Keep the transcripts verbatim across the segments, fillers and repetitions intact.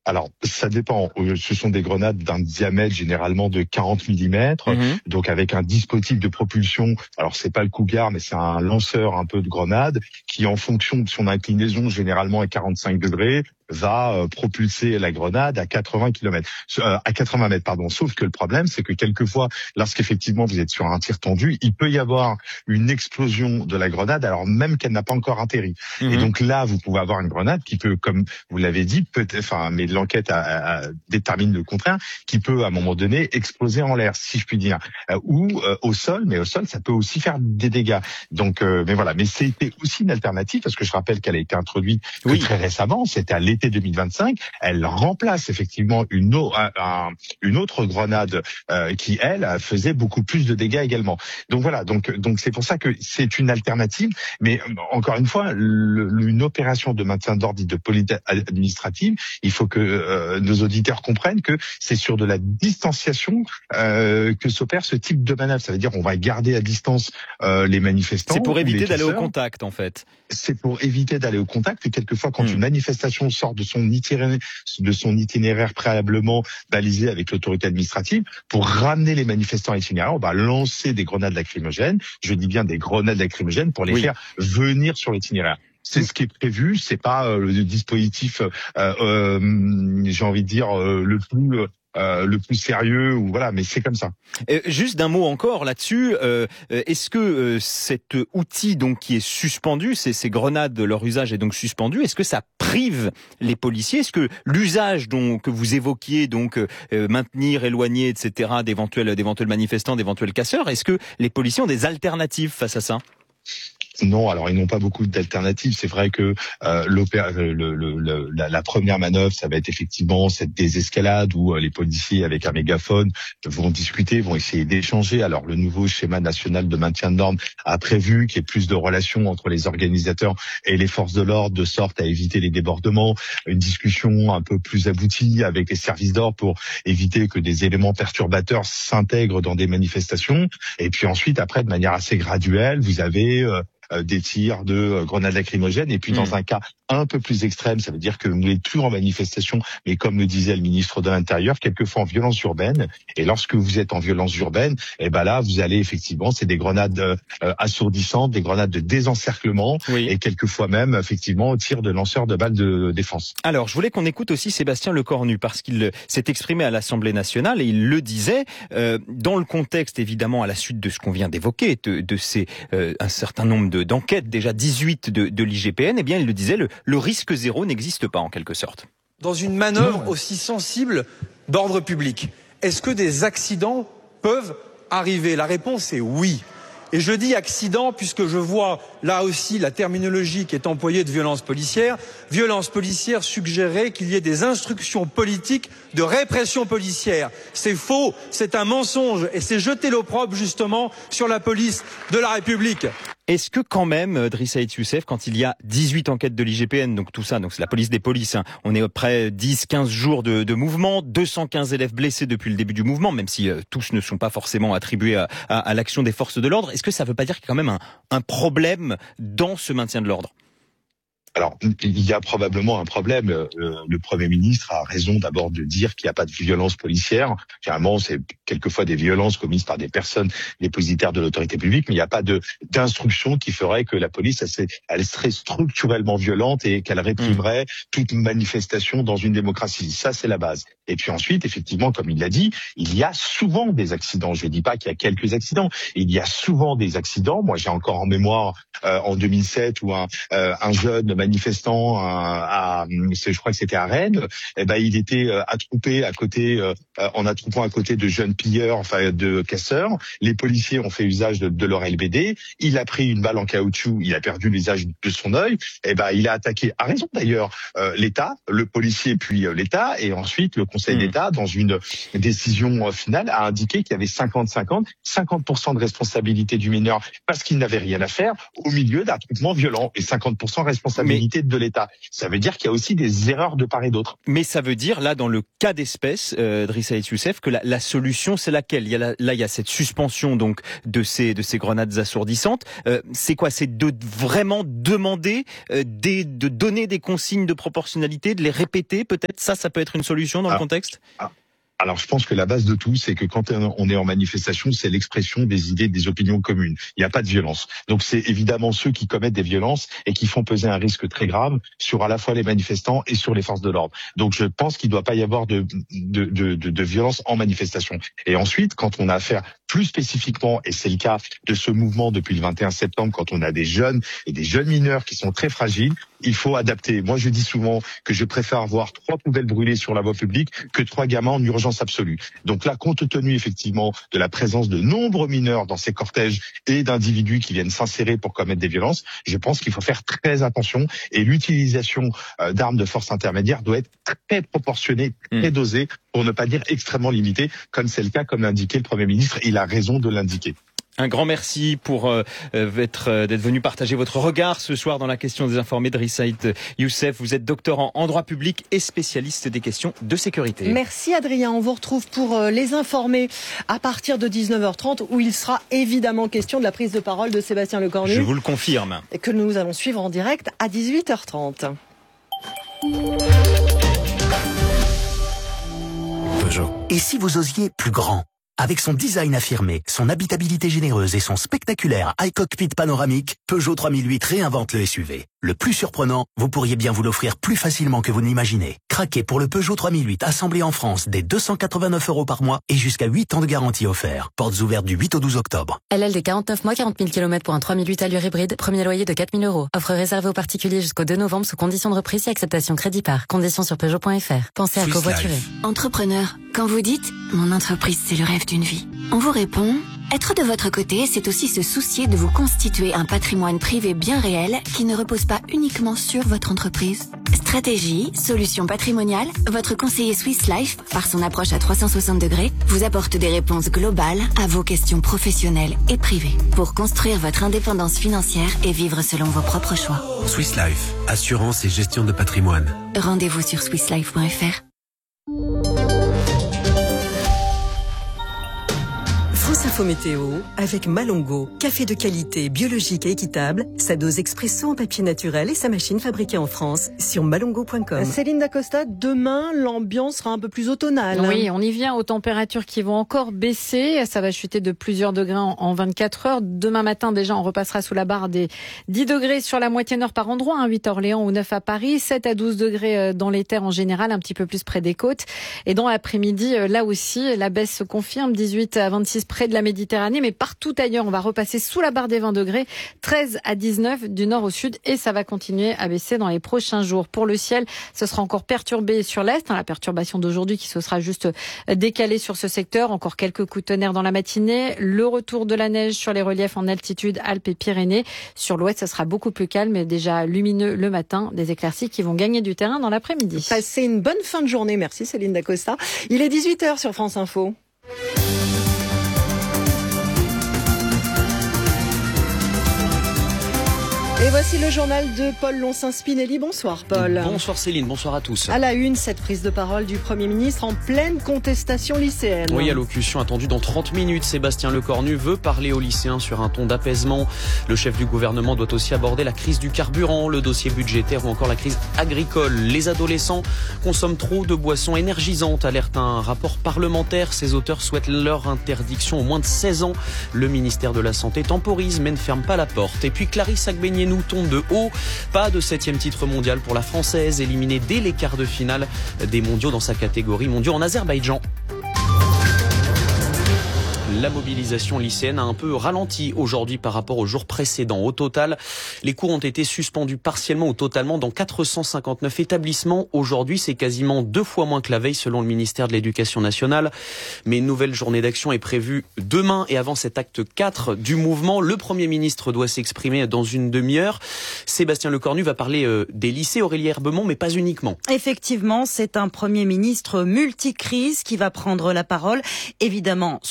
Alors, ça dépend. Ce sont des grenades d'un diamètre généralement de quarante millimètres, mmh. donc avec un dispositif de propulsion. Alors, c'est pas le Cougar, mais c'est un lanceur un peu de grenade qui, en fonction de son inclinaison, généralement à quarante-cinq degrés, va euh, propulser la grenade à quatre-vingts kilomètres, euh, à quatre-vingts mètres, pardon. Sauf que le problème, c'est que quelquefois, lorsqu'effectivement vous êtes sur un tir tendu, il peut y avoir une explosion de la grenade, alors même qu'elle n'a pas encore atterri. Mmh. Et donc là, vous pouvez avoir une grenade qui peut, comme vous l'avez dit, peut-être, enfin, mais l'enquête a, a, a, détermine le contraire, qui peut à un moment donné exploser en l'air, si je puis dire, euh, ou euh, au sol. Mais au sol, ça peut aussi faire des dégâts. Donc, euh, mais voilà. Mais c'était aussi une alternative parce que je rappelle qu'elle a été introduite que oui. très récemment. C'était à l'été deux mille vingt-cinq, elle remplace effectivement une, o- un, un, une autre grenade euh, qui, elle, faisait beaucoup plus de dégâts également. Donc voilà, donc donc c'est pour ça que c'est une alternative. Mais encore une fois, le, une opération de maintien d'ordre de police administrative, il faut que euh, nos auditeurs comprennent que c'est sur de la distanciation euh, que s'opère ce type de manœuvre. Ça veut dire on va garder à distance euh, les manifestants. C'est pour éviter d'aller au contact, en fait. C'est pour éviter d'aller au contact. Et quelquefois, quand mmh. une manifestation sort de son itinéraire, de son itinéraire préalablement balisé avec l'autorité administrative, pour ramener les manifestants à l'itinéraire, on va lancer des grenades lacrymogènes. Je dis bien des grenades lacrymogènes pour les oui. faire venir sur l'itinéraire. C'est ce qui est prévu. C'est pas euh, le dispositif, euh, euh, j'ai envie de dire euh, le plus. Euh, Euh, le plus sérieux, ou voilà, mais c'est comme ça. Euh, juste d'un mot encore là-dessus, euh, est-ce que euh, cet outil donc qui est suspendu, ces, ces grenades, leur usage est donc suspendu, est-ce que ça prive les policiers? Est-ce que l'usage dont que vous évoquiez, donc euh, maintenir, éloigner, et cetera, d'éventuels, d'éventuels manifestants, d'éventuels casseurs, est-ce que les policiers ont des alternatives face à ça? Non, alors ils n'ont pas beaucoup d'alternatives. C'est vrai que euh, l'opéra, le, le, le, la, la première manœuvre, ça va être effectivement cette désescalade où euh, les policiers avec un mégaphone vont discuter, vont essayer d'échanger. Alors le nouveau schéma national de maintien de l'ordre a prévu qu'il y ait plus de relations entre les organisateurs et les forces de l'ordre, de sorte à éviter les débordements, une discussion un peu plus aboutie avec les services d'ordre pour éviter que des éléments perturbateurs s'intègrent dans des manifestations. Et puis ensuite, après, de manière assez graduelle, vous avez euh, des tirs de grenades lacrymogènes, et puis dans mmh. un cas un peu plus extrême, ça veut dire que vous n'êtes plus en manifestation, mais comme le disait le ministre de l'Intérieur, quelquefois en violence urbaine. Et lorsque vous êtes en violence urbaine, et ben là, vous allez effectivement, c'est des grenades euh, assourdissantes, des grenades de désencerclement, oui. et quelquefois même, effectivement, au tir de lanceurs de balles de défense. Alors, je voulais qu'on écoute aussi Sébastien Lecornu, parce qu'il s'est exprimé à l'Assemblée nationale, et il le disait, euh, dans le contexte, évidemment, à la suite de ce qu'on vient d'évoquer, de, de ces euh, un certain nombre de, d'enquêtes, déjà dix-huit de, de l'I G P N, eh bien, il le disait, le le risque zéro n'existe pas en quelque sorte. Dans une manœuvre aussi sensible d'ordre public, est-ce que des accidents peuvent arriver? La réponse est oui. Et je dis accident puisque je vois là aussi la terminologie qui est employée de violence policière. Violence policière suggérerait qu'il y ait des instructions politiques de répression policière. C'est faux, c'est un mensonge et c'est jeter l'opprobre justement sur la police de la République. Est-ce que quand même, Driss Saïd Youssef, quand il y a dix-huit enquêtes de l'I G P N, donc tout ça, donc c'est la police des polices, hein, on est près dix quinze jours de, de mouvement, deux cent quinze élèves blessés depuis le début du mouvement, même si euh, tous ne sont pas forcément attribués à, à, à l'action des forces de l'ordre, est-ce que ça ne veut pas dire qu'il y a quand même un, un problème dans ce maintien de l'ordre ? Alors, il y a probablement un problème. Euh, le Premier ministre a raison d'abord de dire qu'il n'y a pas de violence policière. Généralement, c'est quelquefois des violences commises par des personnes dépositaires de l'autorité publique, mais il n'y a pas de d'instruction qui ferait que la police, elle, elle serait structurellement violente et qu'elle réprimerait toute manifestation dans une démocratie. Ça, c'est la base. Et puis ensuite, effectivement, comme il l'a dit, il y a souvent des accidents. Je ne dis pas qu'il y a quelques accidents. Il y a souvent des accidents. Moi, j'ai encore en mémoire euh, en deux mille sept où un, euh, un jeune manifestant à, à, je crois que c'était à Rennes, eh ben il était euh, attroupé à côté, euh, en attroupant à côté de jeunes pilleurs, enfin de casseurs. Les policiers ont fait usage de, de leur L B D. Il a pris une balle en caoutchouc, il a perdu l'usage de son œil. Eh ben il a attaqué, à raison d'ailleurs, euh, l'État, le policier puis euh, l'État, et ensuite le Conseil mmh. d'État, dans une décision euh, finale, a indiqué qu'il y avait cinquante cinquante, cinquante pour cent de responsabilité du mineur parce qu'il n'avait rien à faire au milieu d'un attroupement violent et cinquante pour cent responsabilité responsabilité mais, de l'État. Ça veut dire qu'il y a aussi des erreurs de part et d'autre. Mais ça veut dire, là, dans le cas d'espèce, euh, Driss Saïd Youssef, que la, la solution, c'est laquelle? Il y a la, là, il y a cette suspension donc de ces de ces grenades assourdissantes. Euh, c'est quoi? C'est de vraiment demander, euh, des, de donner des consignes de proportionnalité, de les répéter, peut-être. Ça, ça peut être une solution dans ah, le contexte. Ah. Alors, je pense que la base de tout, c'est que quand on est en manifestation, c'est l'expression des idées, des opinions communes. Il n'y a pas de violence. Donc, c'est évidemment ceux qui commettent des violences et qui font peser un risque très grave sur à la fois les manifestants et sur les forces de l'ordre. Donc, je pense qu'il ne doit pas y avoir de, de, de, de, de violence en manifestation. Et ensuite, quand on a affaire plus spécifiquement, et c'est le cas de ce mouvement depuis le vingt et un septembre, quand on a des jeunes et des jeunes mineurs qui sont très fragiles, il faut adapter. Moi, je dis souvent que je préfère voir trois poubelles brûlées sur la voie publique que trois gamins en urgence absolue. Donc là, compte tenu effectivement de la présence de nombreux mineurs dans ces cortèges et d'individus qui viennent s'insérer pour commettre des violences, je pense qu'il faut faire très attention et l'utilisation euh, d'armes de force intermédiaire doit être très proportionnée, très dosée, pour ne pas dire extrêmement limitée, comme c'est le cas, comme l'a indiqué le Premier ministre. Il a raison de l'indiquer. Un grand merci pour euh, être, euh, d'être venu partager votre regard ce soir dans la question des informés. Driss Saïd Youssef, vous êtes doctorant en droit public et spécialiste des questions de sécurité. Merci Adrien, on vous retrouve pour euh, les informés à partir de dix-neuf heures trente où il sera évidemment question de la prise de parole de Sébastien Lecornu. Je vous le confirme. Et que nous allons suivre en direct à dix-huit heures trente. Peugeot. Et si vous osiez plus grand? Avec son design affirmé, son habitabilité généreuse et son spectaculaire iCockpit panoramique, Peugeot trois mille huit réinvente le S U V. Le plus surprenant, vous pourriez bien vous l'offrir plus facilement que vous ne l'imaginez. Craquez pour le Peugeot trois mille huit assemblé en France dès deux cent quatre-vingt-neuf euros par mois et jusqu'à huit ans de garantie offert. Portes ouvertes du huit au douze octobre. L L D quarante-neuf mois, quarante mille kilomètres pour un trois mille huit allure hybride, premier loyer de quatre mille euros. Offre réservée aux particuliers jusqu'au deux novembre sous conditions de reprise et acceptation crédit par. Conditions sur Peugeot point F R. Pensez à covoiturer. Entrepreneur, quand vous dites « Mon entreprise, c'est le rêve d'une vie », on vous répond « Être de votre côté, c'est aussi se soucier de vous constituer un patrimoine privé bien réel qui ne repose pas uniquement sur votre entreprise. » Stratégie, solutions patrimoniales, votre conseiller Swiss Life, par son approche à trois cent soixante degrés, vous apporte des réponses globales à vos questions professionnelles et privées pour construire votre indépendance financière et vivre selon vos propres choix. Swiss Life, assurance et gestion de patrimoine. Rendez-vous sur swiss life point F R. France Info Météo avec Malongo, café de qualité, biologique et équitable, sa dose expresso en papier naturel et sa machine fabriquée en France sur malongo point com. Céline Dacosta, demain l'ambiance sera un peu plus automnale. Oui, on y vient aux températures qui vont encore baisser, ça va chuter de plusieurs degrés en, en vingt-quatre heures. Demain matin déjà on repassera sous la barre des dix degrés sur la moitié nord par endroit, hein, huit à Orléans ou neuf à Paris, sept à douze degrés dans les terres en général, un petit peu plus près des côtes. Et dans l'après-midi, là aussi, la baisse se confirme, dix-huit à vingt-six près de la Méditerranée, mais partout ailleurs, on va repasser sous la barre des vingt degrés, treize à dix-neuf du nord au sud, et ça va continuer à baisser dans les prochains jours. Pour le ciel, ce sera encore perturbé sur l'est, hein, la perturbation d'aujourd'hui qui se sera juste décalée sur ce secteur, encore quelques coups de tonnerre dans la matinée, le retour de la neige sur les reliefs en altitude, Alpes et Pyrénées. Sur l'ouest, ça sera beaucoup plus calme, mais déjà lumineux le matin, des éclaircies qui vont gagner du terrain dans l'après-midi. Passez une bonne fin de journée, merci Céline Dacosta. Il est dix-huit heures sur France Info. Et voici le journal de Paul Lonsin-Spinelli. Bonsoir Paul. Bonsoir Céline, bonsoir à tous. À la une, cette prise de parole du Premier ministre en pleine contestation lycéenne. Oui, allocution attendue dans trente minutes. Sébastien Lecornu veut parler aux lycéens sur un ton d'apaisement. Le chef du gouvernement doit aussi aborder la crise du carburant, le dossier budgétaire ou encore la crise agricole. Les adolescents consomment trop de boissons énergisantes, alerte un rapport parlementaire. Ses auteurs souhaitent leur interdiction au moins de seize ans. Le ministère de la Santé temporise mais ne ferme pas la porte. Et puis Clarisse Agbenienou tombe de haut. Pas de septième titre mondial pour la Française, éliminée dès les quarts de finale des mondiaux dans sa catégorie mondiaux en Azerbaïdjan. La mobilisation lycéenne a un peu ralenti aujourd'hui par rapport aux jours précédents. Au total, les cours ont été suspendus partiellement ou totalement dans quatre cent cinquante-neuf établissements. Aujourd'hui, c'est quasiment deux fois moins que la veille selon le ministère de l'Éducation nationale. Mais une nouvelle journée d'action est prévue demain et avant cet acte quatre du mouvement, le Premier ministre doit s'exprimer dans une demi-heure. Sébastien Lecornu va parler euh, des lycées, Aurélie Herbemont, mais pas uniquement. Effectivement, c'est un Premier ministre multicrise qui va prendre la parole, évidemment sur la crise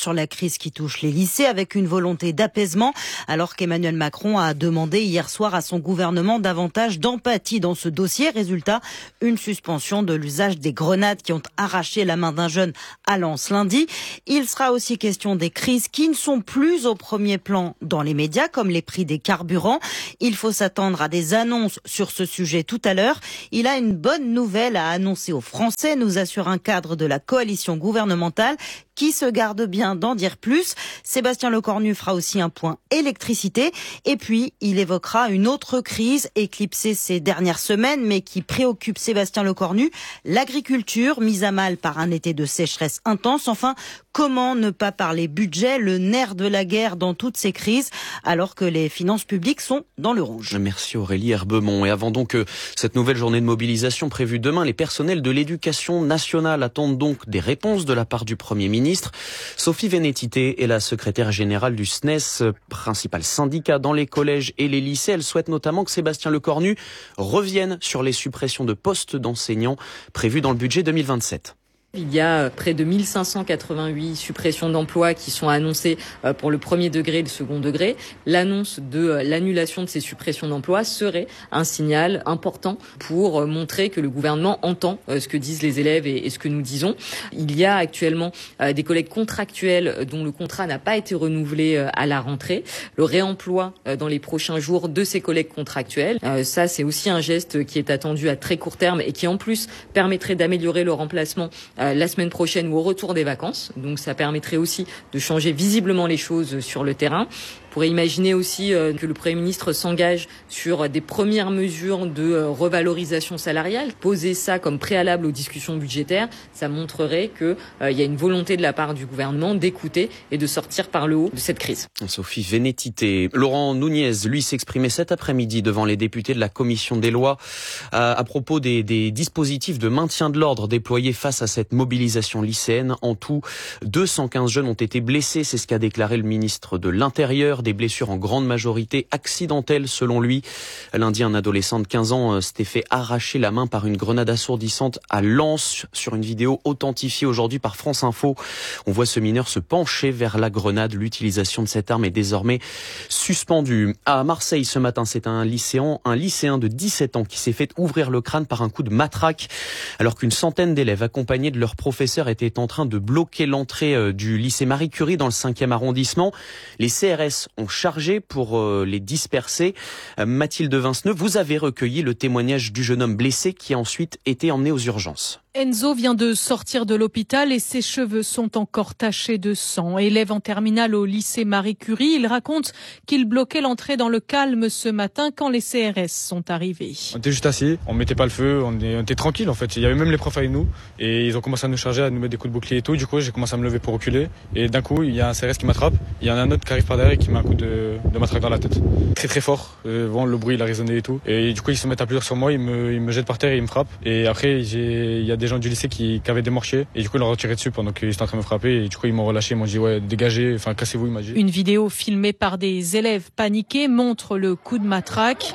crise qui touche les lycées avec une volonté d'apaisement, alors qu'Emmanuel Macron a demandé hier soir à son gouvernement davantage d'empathie dans ce dossier. Résultat, une suspension de l'usage des grenades qui ont arraché la main d'un jeune à Lens lundi. Il sera aussi question des crises qui ne sont plus au premier plan dans les médias, comme les prix des carburants. Il faut s'attendre à des annonces sur ce sujet tout à l'heure. Il a une bonne nouvelle à annoncer aux Français, nous assure un cadre de la coalition gouvernementale qui se garde bien d'en dire plus. Sébastien Lecornu fera aussi un point électricité. Et puis, il évoquera une autre crise éclipsée ces dernières semaines, mais qui préoccupe Sébastien Lecornu, l'agriculture mise à mal par un été de sécheresse intense. Enfin, comment ne pas parler budget, le nerf de la guerre dans toutes ces crises, alors que les finances publiques sont dans le rouge. Merci Aurélie Herbemont. Et avant donc cette nouvelle journée de mobilisation prévue demain, les personnels de l'éducation nationale attendent donc des réponses de la part du Premier ministre. Sophie Vénétité est la secrétaire générale du S N E S, principal syndicat dans les collèges et les lycées. Elle souhaite notamment que Sébastien Lecornu revienne sur les suppressions de postes d'enseignants prévues dans le budget deux mille vingt-sept. Il y a près de mille cinq cent quatre-vingt-huit suppressions d'emplois qui sont annoncées pour le premier degré et le second degré. L'annonce de l'annulation de ces suppressions d'emplois serait un signal important pour montrer que le gouvernement entend ce que disent les élèves et ce que nous disons. Il y a actuellement des collègues contractuels dont le contrat n'a pas été renouvelé à la rentrée. Le réemploi dans les prochains jours de ces collègues contractuels, ça c'est aussi un geste qui est attendu à très court terme et qui en plus permettrait d'améliorer le remplacement la semaine prochaine ou au retour des vacances. Donc ça permettrait aussi de changer visiblement les choses sur le terrain. On pourrait imaginer aussi que le Premier ministre s'engage sur des premières mesures de revalorisation salariale. Poser ça comme préalable aux discussions budgétaires, ça montrerait qu'il euh, y a une volonté de la part du gouvernement d'écouter et de sortir par le haut de cette crise. Sophie Vénétité. Laurent Nunez, lui, s'exprimait cet après-midi devant les députés de la Commission des lois à, à propos des, des dispositifs de maintien de l'ordre déployés face à cette mobilisation lycéenne. En tout, deux cent quinze jeunes ont été blessés, c'est ce qu'a déclaré le ministre de l'Intérieur. Des blessures en grande majorité accidentelles selon lui. Lundi, un adolescent de quinze ans s'était fait arracher la main par une grenade assourdissante à Lens. Sur une vidéo authentifiée aujourd'hui par France Info, on voit ce mineur se pencher vers la grenade. L'utilisation de cette arme est désormais suspendue. À Marseille ce matin, c'est un lycéen, un lycéen de dix-sept ans qui s'est fait ouvrir le crâne par un coup de matraque alors qu'une centaine d'élèves accompagnés de leurs professeurs étaient en train de bloquer l'entrée du lycée Marie Curie dans le cinquième arrondissement. Les C R S ont chargé pour euh, les disperser. Euh, Mathilde Vinceneux, vous avez recueilli le témoignage du jeune homme blessé qui a ensuite été emmené aux urgences. Enzo vient de sortir de l'hôpital et ses cheveux sont encore tachés de sang. Élève en terminale au lycée Marie Curie, il raconte qu'il bloquait l'entrée dans le calme ce matin quand les C R S sont arrivés. On était juste assis, on mettait pas le feu, on était, on était tranquille en fait. Il y avait même les profs avec nous et ils ont commencé à nous charger, à nous mettre des coups de bouclier et tout. Du coup, j'ai commencé à me lever pour reculer et d'un coup, il y a un C R S qui m'attrape. Il y en a un autre qui arrive par derrière et qui met un coup de, de matraque dans la tête. Très très fort. Euh, bon, le bruit il a résonné et tout. Et du coup, ils se mettent à plusieurs sur moi, ils me, ils me jettent par terre et ils me frappent. Et après, j'ai, il y a des gens du lycée qui, qui avaient des mortiers et du coup, ils l'ont retiré dessus pendant qu'ils étaient en train de me frapper. Et du coup, ils m'ont relâché, ils m'ont dit ouais, dégagez, enfin cassez-vous, il m'a dit. Une vidéo filmée par des élèves paniqués montre le coup de matraque.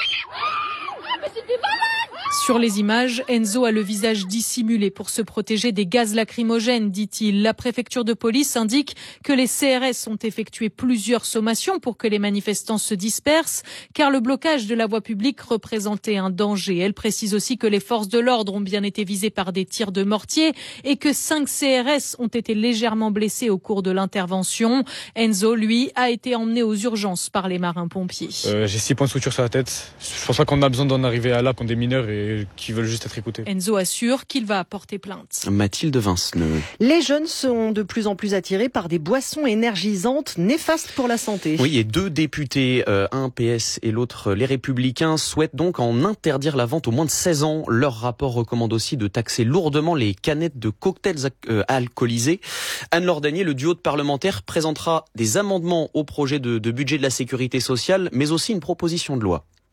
Sur les images, Enzo a le visage dissimulé pour se protéger des gaz lacrymogènes, dit-il. La préfecture de police indique que les C R S ont effectué plusieurs sommations pour que les manifestants se dispersent, car le blocage de la voie publique représentait un danger. Elle précise aussi que les forces de l'ordre ont bien été visées par des tirs de mortier et que cinq C R S ont été légèrement blessés au cours de l'intervention. Enzo, lui, a été emmené aux urgences par les marins-pompiers. Euh, j'ai six points de suture sur la tête. Je pense pas qu'on a besoin d'en arriver à là quand des mineurs et qui veulent juste être écoutés. Enzo assure qu'il va porter plainte. Mathilde Vinceneux. Les jeunes sont de plus en plus attirés par des boissons énergisantes néfastes pour la santé. Oui, et deux députés, euh, un P S et l'autre Les Républicains, souhaitent donc en interdire la vente aux moins de seize ans. Leur rapport recommande aussi de taxer lourdement les canettes de cocktails euh, alcoolisés. Anne-Laure Danier, le duo de parlementaires, présentera des amendements au projet de, de budget de la sécurité sociale, mais aussi une proposition de loi.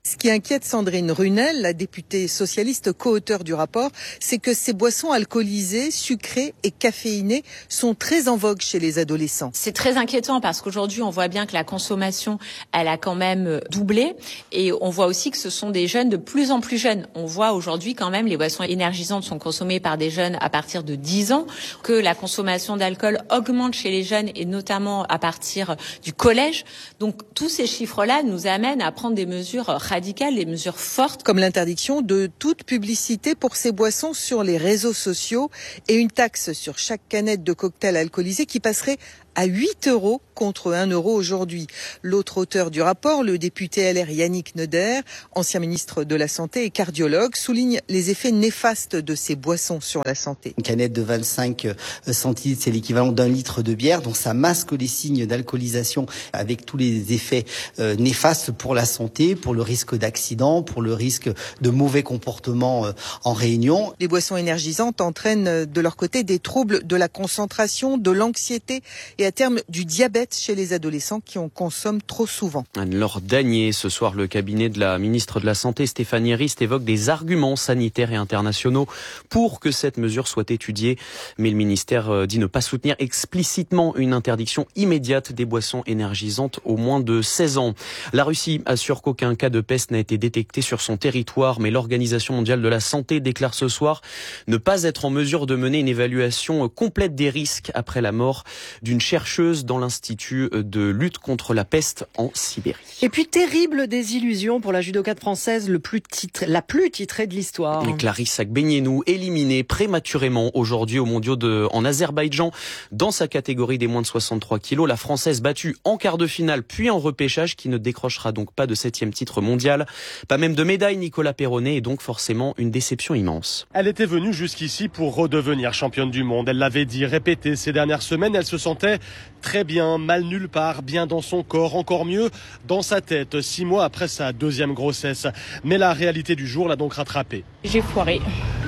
Ce qui inquiète Sandrine Runel, la députée socialiste co-auteure du rapport, c'est que ces boissons alcoolisées, sucrées et caféinées sont très en vogue chez les adolescents. C'est très inquiétant parce qu'aujourd'hui, on voit bien que la consommation, elle a quand même doublé. Et on voit aussi que ce sont des jeunes de plus en plus jeunes. On voit aujourd'hui quand même les boissons énergisantes sont consommées par des jeunes à partir de dix ans, que la consommation d'alcool augmente chez les jeunes et notamment à partir du collège. Donc tous ces chiffres-là nous amènent à prendre des mesures radicales. radicales, des mesures fortes. Comme l'interdiction de toute publicité pour ces boissons sur les réseaux sociaux et une taxe sur chaque canette de cocktail alcoolisé qui passerait à huit euros contre un euro aujourd'hui. L'autre auteur du rapport, le député L R Yannick Neuder, ancien ministre de la Santé et cardiologue, souligne les effets néfastes de ces boissons sur la santé. Une canette de vingt-cinq centilitres, c'est l'équivalent d'un litre de bière, donc ça masque les signes d'alcoolisation avec tous les effets euh, néfastes pour la santé, pour le risque d'accident, pour le risque de mauvais comportement euh, en réunion. Les boissons énergisantes entraînent de leur côté des troubles de la concentration, de l'anxiété et à terme du diabète chez les adolescents qui en consomment trop souvent. Anne-Laure Dagnier, ce soir, le cabinet de la ministre de la Santé, Stéphanie Rist, évoque des arguments sanitaires et internationaux pour que cette mesure soit étudiée. Mais le ministère dit ne pas soutenir explicitement une interdiction immédiate des boissons énergisantes aux moins de seize ans. La Russie assure qu'aucun cas de peste n'a été détecté sur son territoire, mais l'Organisation mondiale de la santé déclare ce soir ne pas être en mesure de mener une évaluation complète des risques après la mort d'une chercheuse dans l'Institut de lutte contre la peste en Sibérie. Et puis, terrible désillusion pour la judokate française le plus titré, la plus titrée de l'histoire. Et Clarisse Agbenienou, éliminée prématurément aujourd'hui aux mondiaux de, en Azerbaïdjan dans sa catégorie des moins de soixante-trois kilos. La Française battue en quart de finale puis en repêchage qui ne décrochera donc pas de septième titre mondial. Pas même de médaille, Nicolas Perronnet, et donc forcément une déception immense. Elle était venue jusqu'ici pour redevenir championne du monde. Elle l'avait dit, répété ces dernières semaines. Elle se sentait très bien, mal nulle part, bien dans son corps, encore mieux dans sa tête, six mois après sa deuxième grossesse. Mais la réalité du jour l'a donc rattrapée. J'ai foiré.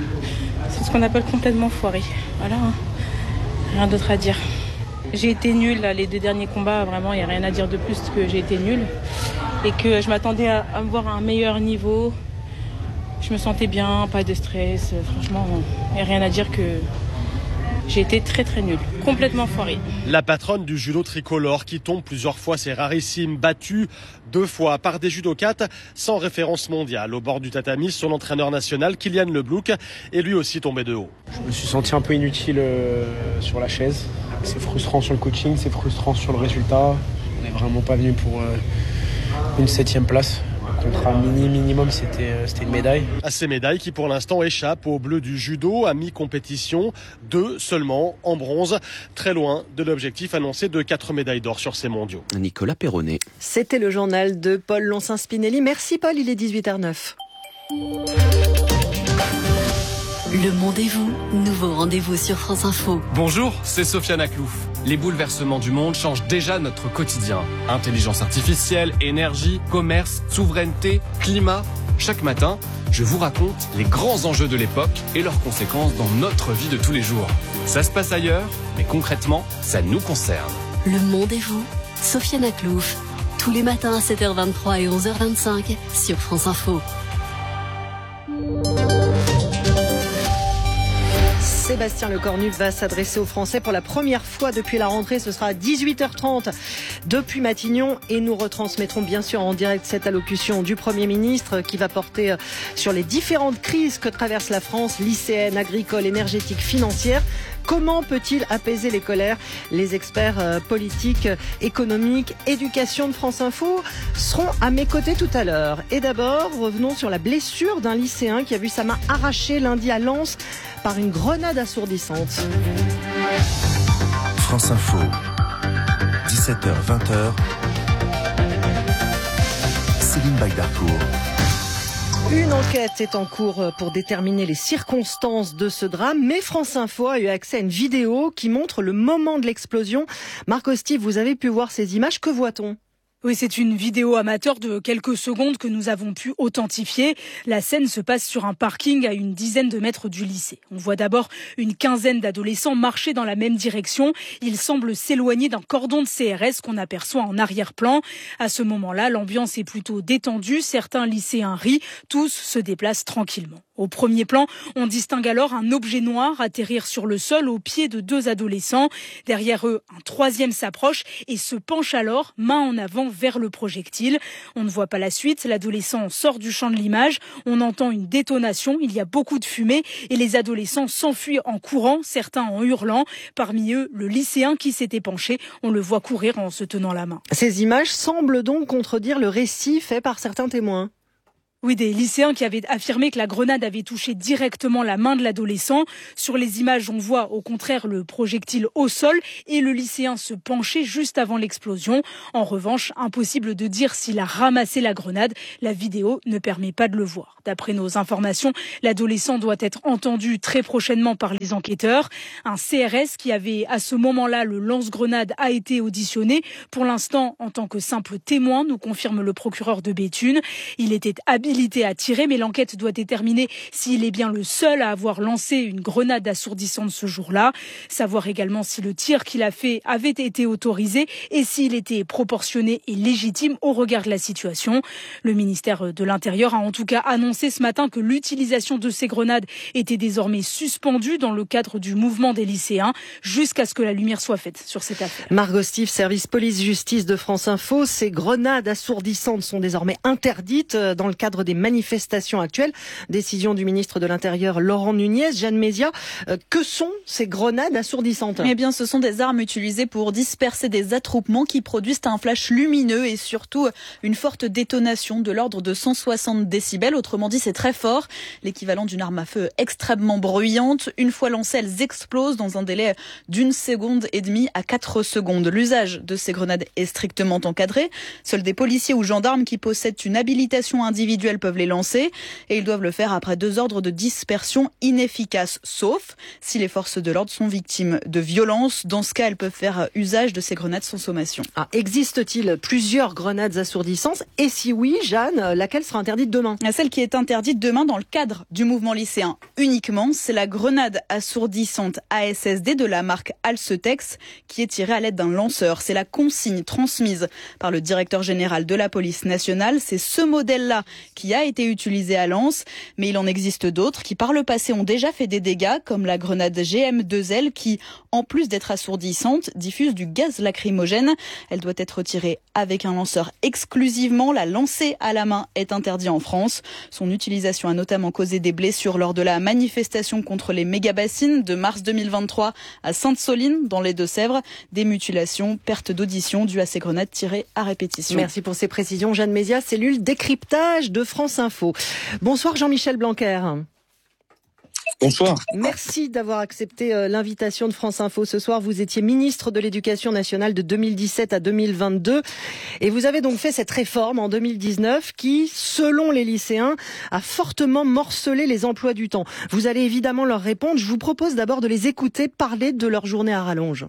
C'est ce qu'on appelle complètement foiré. Voilà, rien d'autre à dire. J'ai été nulle là, les deux derniers combats, vraiment, il n'y a rien à dire de plus que j'ai été nulle. Et que je m'attendais à, à me voir à un meilleur niveau. Je me sentais bien, pas de stress. Franchement, il n'y a rien à dire que j'ai été très très nulle, complètement foirée. La patronne du judo tricolore qui tombe plusieurs fois, c'est rarissime, battue deux fois par des judokates sans référence mondiale. Au bord du tatami, son entraîneur national, Kylian Leblouk, est lui aussi tombé de haut. Je me suis senti un peu inutile euh, sur la chaise. C'est frustrant sur le coaching, c'est frustrant sur le résultat. On n'est vraiment pas venu pour euh, une septième place. Le contrat mini minimum, c'était, euh, c'était une médaille. À ces médailles qui pour l'instant échappent aux Bleus du judo à mi-compétition, deux seulement en bronze, très loin de l'objectif annoncé de quatre médailles d'or sur ces mondiaux. Nicolas Perronnet. C'était le journal de Paul Lonsin-Spinelli. Merci Paul, il est dix-huit heures neuf. Le Monde et vous, nouveau rendez-vous sur France Info. Bonjour, c'est Sofiane Aklouf. Les bouleversements du monde changent déjà notre quotidien. Intelligence artificielle, énergie, commerce, souveraineté, climat. Chaque matin, je vous raconte les grands enjeux de l'époque et leurs conséquences dans notre vie de tous les jours. Ça se passe ailleurs, mais concrètement, ça nous concerne. Le Monde et vous, Sofiane Aklouf. Tous les matins à sept heures vingt-trois et onze heures vingt-cinq sur France Info. Sébastien Lecornu va s'adresser aux Français pour la première fois depuis la rentrée. Ce sera à dix-huit heures trente depuis Matignon et nous retransmettrons bien sûr en direct cette allocution du Premier ministre qui va porter sur les différentes crises que traverse la France, lycéenne, agricole, énergétique, financière. Comment peut-il apaiser les colères? Les experts euh, politiques, économiques, éducation de France Info seront à mes côtés tout à l'heure. Et d'abord, revenons sur la blessure d'un lycéen qui a vu sa main arrachée lundi à Lens par une grenade assourdissante. France Info, dix-sept heures vingt. Céline Bagdarcourt. Une enquête est en cours pour déterminer les circonstances de ce drame, mais France Info a eu accès à une vidéo qui montre le moment de l'explosion. Marc Ostip, vous avez pu voir ces images, que voit-on ? Oui, c'est une vidéo amateur de quelques secondes que nous avons pu authentifier. La scène se passe sur un parking à une dizaine de mètres du lycée. On voit d'abord une quinzaine d'adolescents marcher dans la même direction. Ils semblent s'éloigner d'un cordon de C R S qu'on aperçoit en arrière-plan. À ce moment-là, l'ambiance est plutôt détendue. Certains lycéens rient. Tous se déplacent tranquillement. Au premier plan, on distingue alors un objet noir atterrir sur le sol au pied de deux adolescents. Derrière eux, un troisième s'approche et se penche alors, main en avant, vers le projectile. On ne voit pas la suite. L'adolescent sort du champ de l'image. On entend une détonation. Il y a beaucoup de fumée et les adolescents s'enfuient en courant, certains en hurlant. Parmi eux, le lycéen qui s'était penché. On le voit courir en se tenant la main. Ces images semblent donc contredire le récit fait par certains témoins. Oui, des lycéens qui avaient affirmé que la grenade avait touché directement la main de l'adolescent. Sur les images, on voit au contraire le projectile au sol et le lycéen se pencher juste avant l'explosion. En revanche, impossible de dire s'il a ramassé la grenade. La vidéo ne permet pas de le voir. D'après nos informations, l'adolescent doit être entendu très prochainement par les enquêteurs. Un C R S qui avait à ce moment-là le lance-grenade a été auditionné. Pour l'instant, en tant que simple témoin, nous confirme le procureur de Béthune. Il était habilité à tirer, mais l'enquête doit déterminer s'il est bien le seul à avoir lancé une grenade assourdissante ce jour-là. Savoir également si le tir qu'il a fait avait été autorisé et s'il était proportionné et légitime au regard de la situation. Le ministère de l'Intérieur a en tout cas annoncé ce matin que l'utilisation de ces grenades était désormais suspendue dans le cadre du mouvement des lycéens jusqu'à ce que la lumière soit faite sur cette affaire. Margot Steve, service police-justice de France Info. Ces grenades assourdissantes sont désormais interdites dans le cadre des manifestations actuelles. Décision du ministre de l'Intérieur Laurent Nunez. Jeanne Mézia, euh, que sont ces grenades assourdissantes ? Eh bien, ce sont des armes utilisées pour disperser des attroupements qui produisent un flash lumineux et surtout une forte détonation de l'ordre de cent soixante décibels. Autrement dit, c'est très fort, l'équivalent d'une arme à feu extrêmement bruyante. Une fois lancées, elles explosent dans un délai d'une seconde et demie à quatre secondes. L'usage de ces grenades est strictement encadré. Seuls des policiers ou gendarmes qui possèdent une habilitation individuelle peuvent les lancer et ils doivent le faire après deux ordres de dispersion inefficaces, sauf si les forces de l'ordre sont victimes de violences. Dans ce cas, elles peuvent faire usage de ces grenades sans sommation. Ah, existe-t-il plusieurs grenades assourdissantes ? Et si oui, Jeanne, laquelle sera interdite demain ? Celle qui est interdite demain dans le cadre du mouvement lycéen uniquement, c'est la grenade assourdissante A S S D de la marque Alcetex qui est tirée à l'aide d'un lanceur. C'est la consigne transmise par le directeur général de la police nationale. C'est ce modèle-là qui a été utilisé à Lens, mais il en existe d'autres qui par le passé ont déjà fait des dégâts, comme la grenade G M deux L qui, en plus d'être assourdissante, diffuse du gaz lacrymogène. Elle doit être tirée avec un lanceur exclusivement. La lancer à la main est interdite en France. Son utilisation a notamment causé des blessures lors de la manifestation contre les méga-bassines de mars deux mille vingt-trois à Sainte-Soline, dans les Deux-Sèvres. Des mutilations, perte d'audition dues à ces grenades tirées à répétition. Merci pour ces précisions. Jeanne Mézia, cellule décryptage de France Info. Bonsoir Jean-Michel Blanquer. Bonsoir. Merci d'avoir accepté l'invitation de France Info ce soir. Vous étiez ministre de l'Éducation nationale de deux mille dix-sept à deux mille vingt-deux et vous avez donc fait cette réforme en deux mille dix-neuf qui, selon les lycéens, a fortement morcelé les emplois du temps. Vous allez évidemment leur répondre. Je vous propose d'abord de les écouter parler de leur journée à rallonge.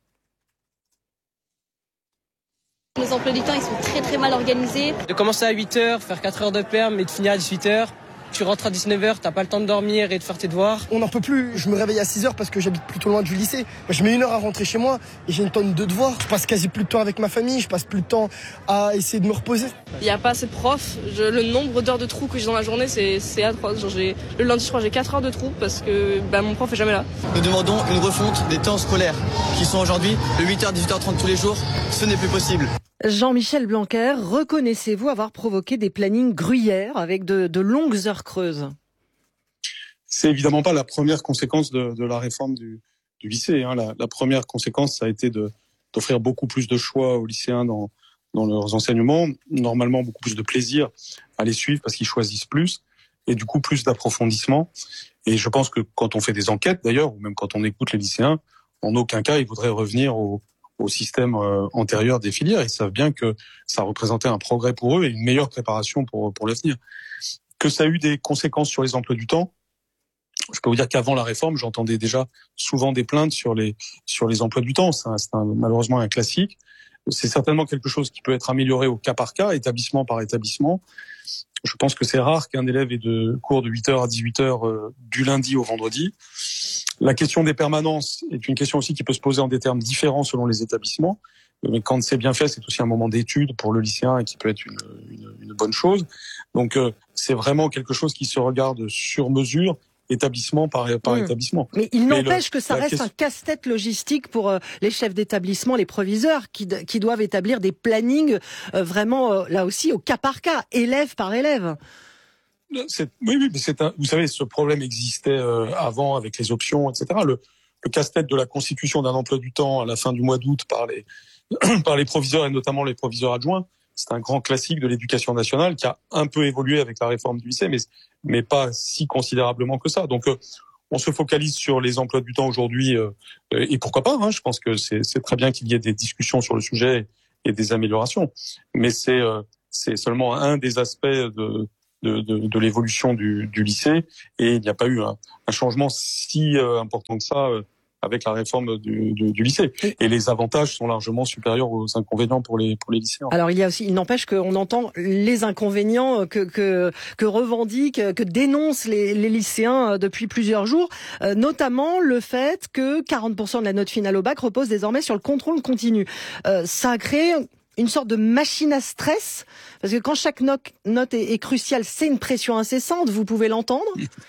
Les emplois du temps, ils sont très très mal organisés. De commencer à huit heures, faire quatre heures de perm et de finir à dix-huit heures. Tu rentres à dix-neuf heures, t'as pas le temps de dormir et de faire tes devoirs. On n'en peut plus, je me réveille à six heures parce que j'habite plutôt loin du lycée. Je mets une heure à rentrer chez moi et j'ai une tonne de devoirs. Je passe quasi plus de temps avec ma famille, je passe plus de temps à essayer de me reposer. Il n'y a pas assez de profs, je, le nombre d'heures de trous que j'ai dans la journée c'est, c'est atroce. Genre, j'ai, le lundi je crois j'ai quatre heures de trous parce que bah, mon prof est jamais là. Nous demandons une refonte des temps scolaires qui sont aujourd'hui de huit heures à dix-huit heures trente tous les jours. Ce n'est plus possible. Jean-Michel Blanquer, reconnaissez-vous avoir provoqué des plannings gruyères avec de, de longues heures creuses ? C'est évidemment pas la première conséquence de, de la réforme du, du lycée. Hein. La, la première conséquence, ça a été de, d'offrir beaucoup plus de choix aux lycéens dans, dans leurs enseignements, normalement beaucoup plus de plaisir à les suivre parce qu'ils choisissent plus, et du coup plus d'approfondissement. Et je pense que quand on fait des enquêtes d'ailleurs, ou même quand on écoute les lycéens, en aucun cas ils voudraient revenir au, au système euh, antérieur des filières. Ils savent bien que ça représentait un progrès pour eux et une meilleure préparation pour, pour l'avenir. Que ça a eu des conséquences sur les emplois du temps, je peux vous dire qu'avant la réforme, j'entendais déjà souvent des plaintes sur les sur les emplois du temps. C'est, un, c'est un, malheureusement un classique. c'est certainement quelque chose qui peut être amélioré au cas par cas, établissement par établissement. Je pense que c'est rare qu'un élève ait de cours de huit heures à dix-huit heures euh, du lundi au vendredi. La question des permanences est une question aussi qui peut se poser en des termes différents selon les établissements. Mais quand c'est bien fait, c'est aussi un moment d'étude pour le lycéen et qui peut être une, une, une bonne chose. Donc euh, c'est vraiment quelque chose qui se regarde sur mesure, établissement par, par mmh. établissement. Mais il n'empêche le, que ça reste question... un casse-tête logistique pour euh, les chefs d'établissement, les proviseurs, qui, qui doivent établir des plannings euh, vraiment, euh, là aussi, au cas par cas, élève par élève. C'est, oui, oui, mais c'est un, vous savez, ce problème existait euh, avant avec les options, et cetera. Le, le casse-tête de la constitution d'un emploi du temps à la fin du mois d'août par les, par les proviseurs et notamment les proviseurs adjoints, c'est un grand classique de l'éducation nationale qui a un peu évolué avec la réforme du lycée, mais, mais pas si considérablement que ça. Donc, euh, on se focalise sur les emplois du temps aujourd'hui, euh, et pourquoi pas, hein, je pense que c'est, c'est très bien qu'il y ait des discussions sur le sujet et des améliorations. Mais c'est, euh, c'est seulement un des aspects de, de, de, de l'évolution du, du lycée, et il n'y a pas eu un, un changement si euh, important que ça euh, avec la réforme du, du, du lycée. Et les avantages sont largement supérieurs aux inconvénients pour les, pour les lycéens. Alors, il y a aussi, il n'empêche qu'on entend les inconvénients que, que, que revendiquent, que dénoncent les, les lycéens depuis plusieurs jours, euh, notamment le fait que quarante pour cent de la note finale au bac repose désormais sur le contrôle continu. Euh, ça a créé une sorte de machine à stress, parce que quand chaque note, note est, est cruciale, c'est une pression incessante, vous pouvez l'entendre?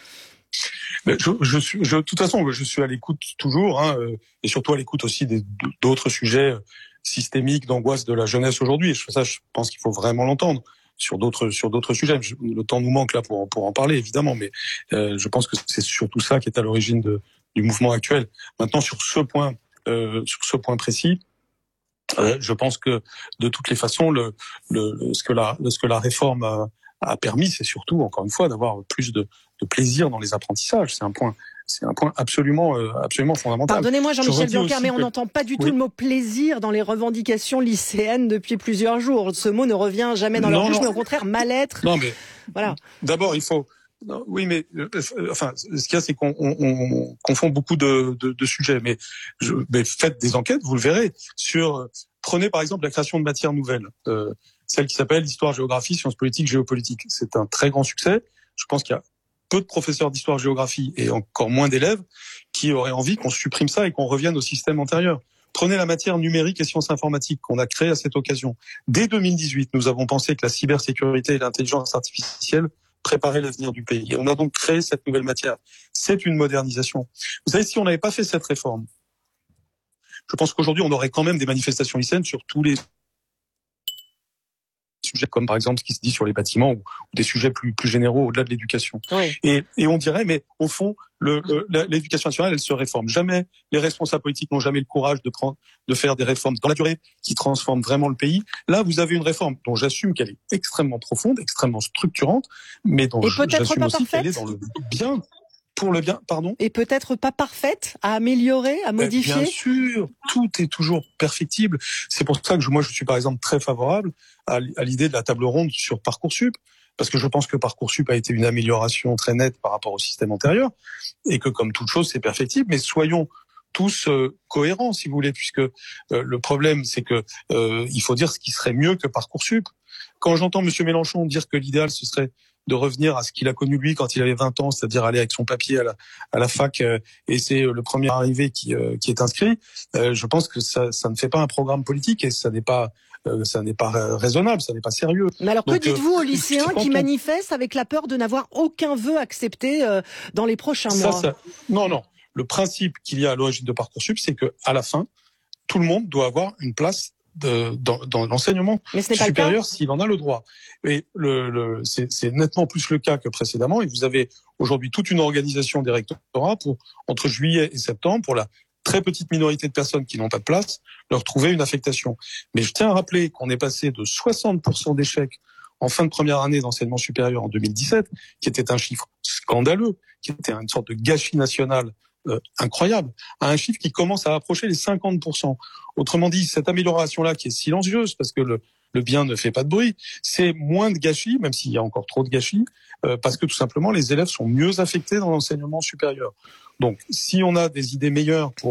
Je, je suis, je, de toute façon, je suis à l'écoute toujours, hein, et surtout à l'écoute aussi des, d'autres sujets systémiques d'angoisse de la jeunesse aujourd'hui. Ça, je pense qu'il faut vraiment l'entendre sur d'autres, sur d'autres sujets. Je, le temps nous manque là pour, pour en parler, évidemment, mais euh, je pense que c'est surtout ça qui est à l'origine de, du mouvement actuel. Maintenant, sur ce point, euh, sur ce point précis, euh, je pense que de toutes les façons, le, le, le ce que la, ce que la réforme a, a permis, c'est surtout, encore une fois, d'avoir plus de, de plaisir dans les apprentissages. C'est un point, c'est un point absolument, euh, absolument fondamental. Pardonnez-moi, Jean-Michel Blanquer, mais on n'entend que... pas du tout oui. le mot plaisir dans les revendications lycéennes depuis plusieurs jours. Ce mot ne revient jamais dans non, leur bouche, mais au contraire, mal-être. Non, mais voilà. D'abord, il faut. Non, oui, mais euh, enfin, ce qu'il y a, c'est qu'on on, on confond beaucoup de, de, de sujets. Mais, je, mais faites des enquêtes, vous le verrez. Sur, prenez par exemple la création de matières nouvelles. Euh, celle qui s'appelle Histoire, Géographie, Sciences politiques, Géopolitique. C'est un très grand succès. Je pense qu'il y a peu de professeurs d'histoire-géographie et encore moins d'élèves qui auraient envie qu'on supprime ça et qu'on revienne au système antérieur. Prenez la matière numérique et sciences informatiques qu'on a créée à cette occasion. Dès deux mille dix-huit, nous avons pensé que la cybersécurité et l'intelligence artificielle préparaient l'avenir du pays. Et on a donc créé cette nouvelle matière. C'est une modernisation. Vous savez, si on n'avait pas fait cette réforme, je pense qu'aujourd'hui, on aurait quand même des manifestations lycéennes sur tous les sujets, comme par exemple ce qui se dit sur les bâtiments ou, ou des sujets plus, plus généraux au-delà de l'éducation. Oui. Et, et on dirait, mais au fond, le, le, l'éducation nationale, elle se réforme. Jamais, les responsables politiques n'ont jamais le courage de prendre, de faire des réformes dans la durée qui transforment vraiment le pays. Là, vous avez une réforme dont j'assume qu'elle est extrêmement profonde, extrêmement structurante, mais dont et j'assume aussi parfaite. qu'elle est dans le bien. Pour le bien, pardon. Et peut-être pas parfaite, à améliorer, à modifier. Bien sûr, tout est toujours perfectible. C'est pour ça que je, moi, je suis par exemple très favorable à, à l'idée de la table ronde sur Parcoursup, parce que je pense que Parcoursup a été une amélioration très nette par rapport au système antérieur, et que comme toute chose, c'est perfectible. Mais soyons tous euh, cohérents, si vous voulez, puisque euh, le problème, c'est que euh, il faut dire ce qui serait mieux que Parcoursup. Quand j'entends Monsieur Mélenchon dire que l'idéal ce serait de revenir à ce qu'il a connu lui quand il avait vingt ans, c'est-à-dire aller avec son papier à la, à la fac euh, et c'est le premier arrivé qui, euh, qui est inscrit, euh, je pense que ça, ça ne fait pas un programme politique et ça n'est pas, euh, ça n'est pas raisonnable, ça n'est pas sérieux. Mais alors, Donc, que dites-vous aux lycéens qui on... manifestent avec la peur de n'avoir aucun vœu accepté euh, dans les prochains ça, mois ça... Non, non. Le principe qu'il y a à l'origine de Parcoursup, c'est que à la fin, tout le monde doit avoir une place De, dans, dans l'enseignement supérieur s'il en a le droit. Et le, le, c'est, c'est nettement plus le cas que précédemment. Et vous avez aujourd'hui toute une organisation des rectorats pour, entre juillet et septembre, pour la très petite minorité de personnes qui n'ont pas de place, leur trouver une affectation. Mais je tiens à rappeler qu'on est passé de soixante pour cent d'échecs en fin de première année d'enseignement supérieur en deux mille dix-sept, qui était un chiffre scandaleux, qui était une sorte de gâchis national Euh, incroyable, à un chiffre qui commence à approcher les cinquante pour cent. Autrement dit, cette amélioration-là qui est silencieuse, parce que le, le bien ne fait pas de bruit, c'est moins de gâchis, même s'il y a encore trop de gâchis, euh, parce que tout simplement, les élèves sont mieux affectés dans l'enseignement supérieur. Donc, si on a des idées meilleures pour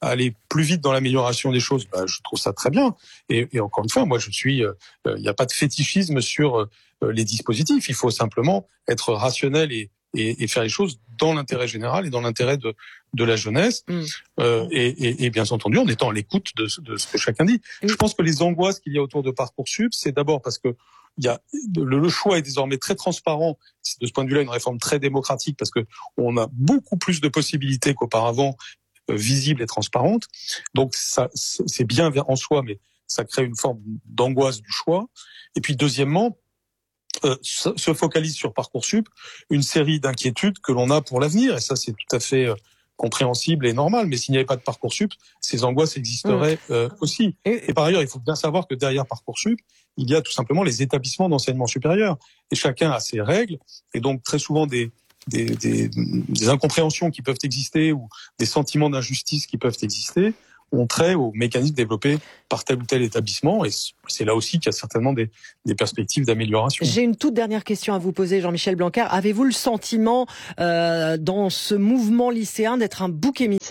à aller plus vite dans l'amélioration des choses, bah, je trouve ça très bien. Et, et encore une fois, moi, je suis, il euh, n'y a pas de fétichisme sur euh, les dispositifs. Il faut simplement être rationnel et, et, et faire les choses dans l'intérêt général et dans l'intérêt de, de la jeunesse. Mmh. Euh, et, et, et bien entendu, en étant à l'écoute de, de ce que chacun dit. Mmh. Je pense que les angoisses qu'il y a autour de Parcoursup, c'est d'abord parce que il y a, le, le choix est désormais très transparent. C'est de ce point de vue-là une réforme très démocratique parce que on a beaucoup plus de possibilités qu'auparavant, euh, visibles et transparentes. Donc ça, c'est bien en soi, mais ça crée une forme d'angoisse du choix. Et puis deuxièmement, euh, se focalise sur Parcoursup une série d'inquiétudes que l'on a pour l'avenir. Et ça, c'est tout à fait euh, compréhensible et normal. Mais s'il n'y avait pas de Parcoursup, ces angoisses existeraient mmh. euh, aussi. Et, et par ailleurs, il faut bien savoir que derrière Parcoursup, il y a tout simplement les établissements d'enseignement supérieur. Et chacun a ses règles. Et donc, très souvent, des, des, des, des incompréhensions qui peuvent exister ou des sentiments d'injustice qui peuvent exister ont trait aux mécanismes développés par tel ou tel établissement. Et c'est là aussi qu'il y a certainement des, des perspectives d'amélioration. J'ai une toute dernière question à vous poser, Jean-Michel Blanquer. Avez-vous le sentiment, euh, dans ce mouvement lycéen, d'être un bouc émissaire ?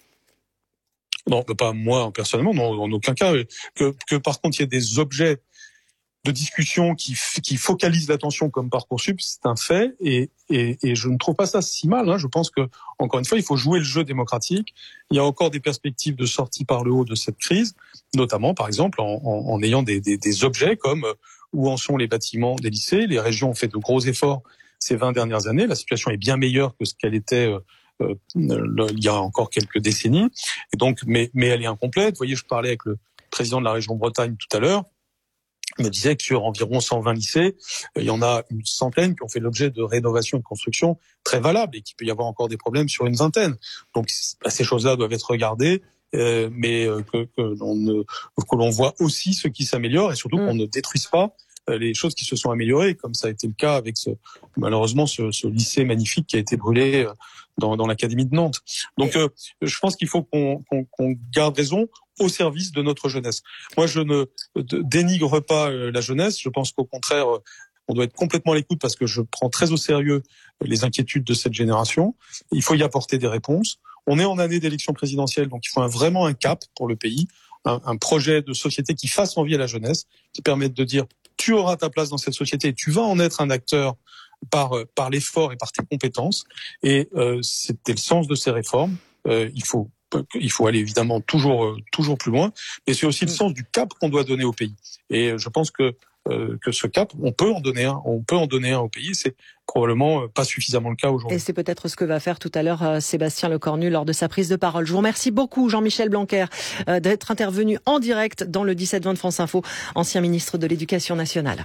Non, pas moi personnellement, non, en aucun cas. Que, que par contre, il y ait des objets de discussion qui, qui focalisent l'attention comme Parcoursup, c'est un fait, et, et, et je ne trouve pas ça si mal. Hein. Je pense que, encore une fois, il faut jouer le jeu démocratique. Il y a encore des perspectives de sortie par le haut de cette crise, notamment, par exemple, en, en, en ayant des, des, des objets comme où en sont les bâtiments des lycées. Les régions ont fait de gros efforts ces vingt dernières années. La situation est bien meilleure que ce qu'elle était euh, Euh, il y a encore quelques décennies, et donc, mais, mais elle est incomplète. Vous voyez, je parlais avec le président de la région Bretagne tout à l'heure. Il me disait que sur environ cent vingt lycées, il y en a une centaine qui ont fait l'objet de rénovation et de construction très valables, et qu'il peut y avoir encore des problèmes sur une vingtaine. Donc, bah, ces choses-là doivent être regardées, euh, mais euh, que, que l'on ne, que l'on voit aussi ce qui s'améliore, et surtout mmh. qu'on ne détruise pas les choses qui se sont améliorées, comme ça a été le cas avec ce, malheureusement ce, ce lycée magnifique qui a été brûlé dans, dans l'académie de Nantes. Donc, euh, je pense qu'il faut qu'on, qu'on, qu'on garde raison au service de notre jeunesse. Moi, je ne dénigre pas la jeunesse. Je pense qu'au contraire, on doit être complètement à l'écoute parce que je prends très au sérieux les inquiétudes de cette génération. Il faut y apporter des réponses. On est en année d'élection présidentielle, donc il faut un, vraiment un cap pour le pays, un, un projet de société qui fasse envie à la jeunesse, qui permette de dire tu auras ta place dans cette société et tu vas en être un acteur par par l'effort et par tes compétences. Et euh, c'était le sens de ces réformes. Euh, il faut il faut aller évidemment toujours toujours plus loin, mais c'est aussi le sens du cap qu'on doit donner au pays. Et je pense que euh, que ce cap, on peut en donner un, on peut en donner un au pays. C'est probablement pas suffisamment le cas aujourd'hui. Et c'est peut-être ce que va faire tout à l'heure euh, Sébastien Lecornu lors de sa prise de parole. Je vous remercie beaucoup, Jean-Michel Blanquer, euh, d'être intervenu en direct dans le dix-sept vingt de France Info, ancien ministre de l'Éducation nationale.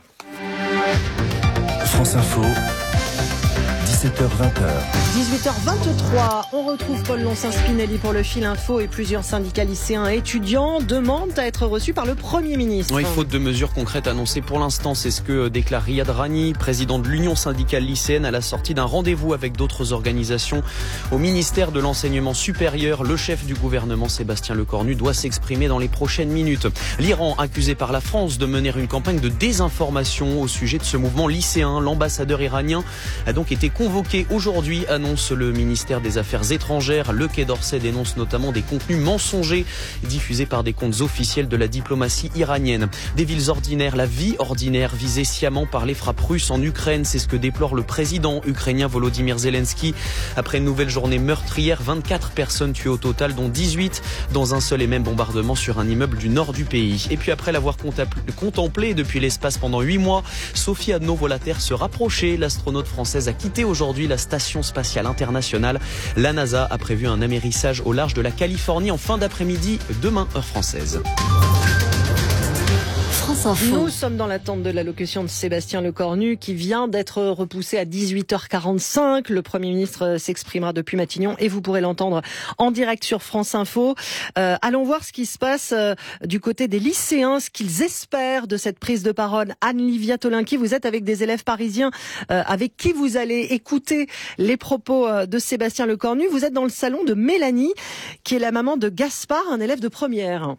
France Info. dix-sept heures vingt. dix-huit heures vingt-trois, on retrouve Paul Loncin-Spinelli pour le fil info, et plusieurs syndicats lycéens et étudiants demandent à être reçus par le Premier ministre. Oui, faute de mesures concrètes annoncées pour l'instant, c'est ce que déclare Riyad Rani, président de l'Union syndicale lycéenne, à la sortie d'un rendez-vous avec d'autres organisations au ministère de l'Enseignement supérieur. Le chef du gouvernement, Sébastien Lecornu, doit s'exprimer dans les prochaines minutes. L'Iran, accusé par la France de mener une campagne de désinformation au sujet de ce mouvement lycéen. L'ambassadeur iranien a donc été convoqué aujourd'hui, annonce le ministère des Affaires étrangères. Le Quai d'Orsay dénonce notamment des contenus mensongers diffusés par des comptes officiels de la diplomatie iranienne. Des villes ordinaires, la vie ordinaire visée sciemment par les frappes russes en Ukraine, c'est ce que déplore le président ukrainien Volodymyr Zelensky. Après une nouvelle journée meurtrière, vingt-quatre personnes tuées au total, dont dix-huit dans un seul et même bombardement sur un immeuble du nord du pays. Et puis après l'avoir contemplé depuis l'espace pendant huit mois, Sophie a de nouveau la Terre se rapprocher. L'astronaute française a quitté aujourd'hui la station spatiale internationale. La NASA a prévu un amérissage au large de la Californie en fin d'après-midi, demain heure française. Nous sommes dans l'attente de l'allocution de Sébastien Lecornu qui vient d'être repoussée à dix-huit heures quarante-cinq. Le Premier ministre s'exprimera depuis Matignon et vous pourrez l'entendre en direct sur France Info. Euh, allons voir ce qui se passe euh, du côté des lycéens, ce qu'ils espèrent de cette prise de parole. Anne-Livia Tolinki, vous êtes avec des élèves parisiens euh, avec qui vous allez écouter les propos euh, de Sébastien Lecornu. Vous êtes dans le salon de Mélanie, qui est la maman de Gaspard, un élève de première.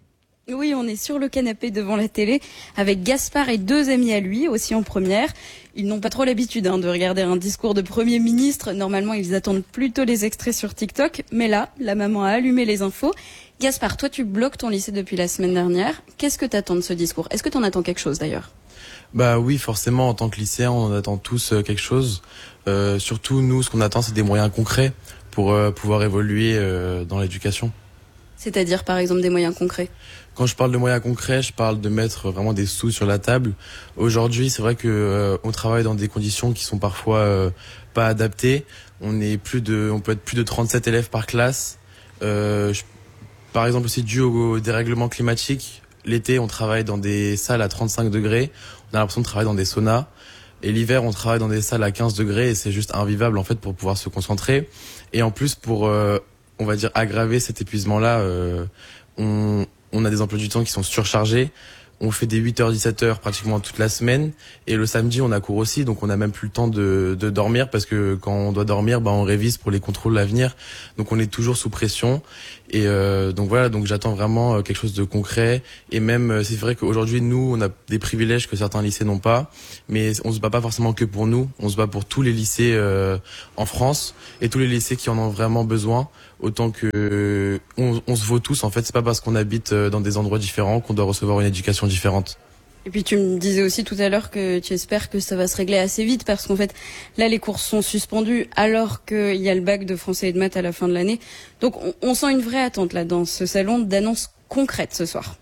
Oui, on est sur le canapé devant la télé avec Gaspard et deux amis à lui, aussi en première. Ils n'ont pas trop l'habitude hein, de regarder un discours de Premier ministre. Normalement, ils attendent plutôt les extraits sur TikTok. Mais là, la maman a allumé les infos. Gaspard, toi, tu bloques ton lycée depuis la semaine dernière. Qu'est-ce que t'attends de ce discours ? Est-ce que t'en attends quelque chose d'ailleurs ? Bah oui, forcément, en tant que lycéen, on en attend tous euh, quelque chose. Euh, surtout, nous, ce qu'on attend, c'est des moyens concrets pour euh, pouvoir évoluer euh, dans l'éducation. C'est-à-dire, par exemple, des moyens concrets ? Quand je parle de moyens concrets, je parle de mettre vraiment des sous sur la table. Aujourd'hui, c'est vrai que euh, on travaille dans des conditions qui sont parfois euh, pas adaptées. On est plus de, on peut être plus de trente-sept élèves par classe. Euh, je, par exemple, c'est dû au, au dérèglement climatique. L'été, on travaille dans des salles à trente-cinq degrés. On a l'impression de travailler dans des saunas. Et l'hiver, on travaille dans des salles à quinze degrés et c'est juste invivable en fait pour pouvoir se concentrer. Et en plus, pour, euh, on va dire, aggraver cet épuisement-là, euh, on, on a des emplois du temps qui sont surchargés. On fait des huit heures dix-sept heures pratiquement toute la semaine. Et le samedi, on a cours aussi, donc on n'a même plus le temps de, de dormir parce que quand on doit dormir, bah, on révise pour les contrôles à venir. Donc on est toujours sous pression. Et euh, donc voilà, donc j'attends vraiment quelque chose de concret. Et même, c'est vrai qu'aujourd'hui, nous, on a des privilèges que certains lycées n'ont pas. Mais on se bat pas forcément que pour nous. On se bat pour tous les lycées euh, en France et tous les lycées qui en ont vraiment besoin. Autant que on, on se vaut tous. En fait, c'est pas parce qu'on habite dans des endroits différents qu'on doit recevoir une éducation différente. Et puis tu me disais aussi tout à l'heure que tu espères que ça va se régler assez vite parce qu'en fait, là, les cours sont suspendus alors qu'il y a le bac de français et de maths à la fin de l'année. Donc on, on sent une vraie attente là dans ce salon d'annonces concrètes ce soir.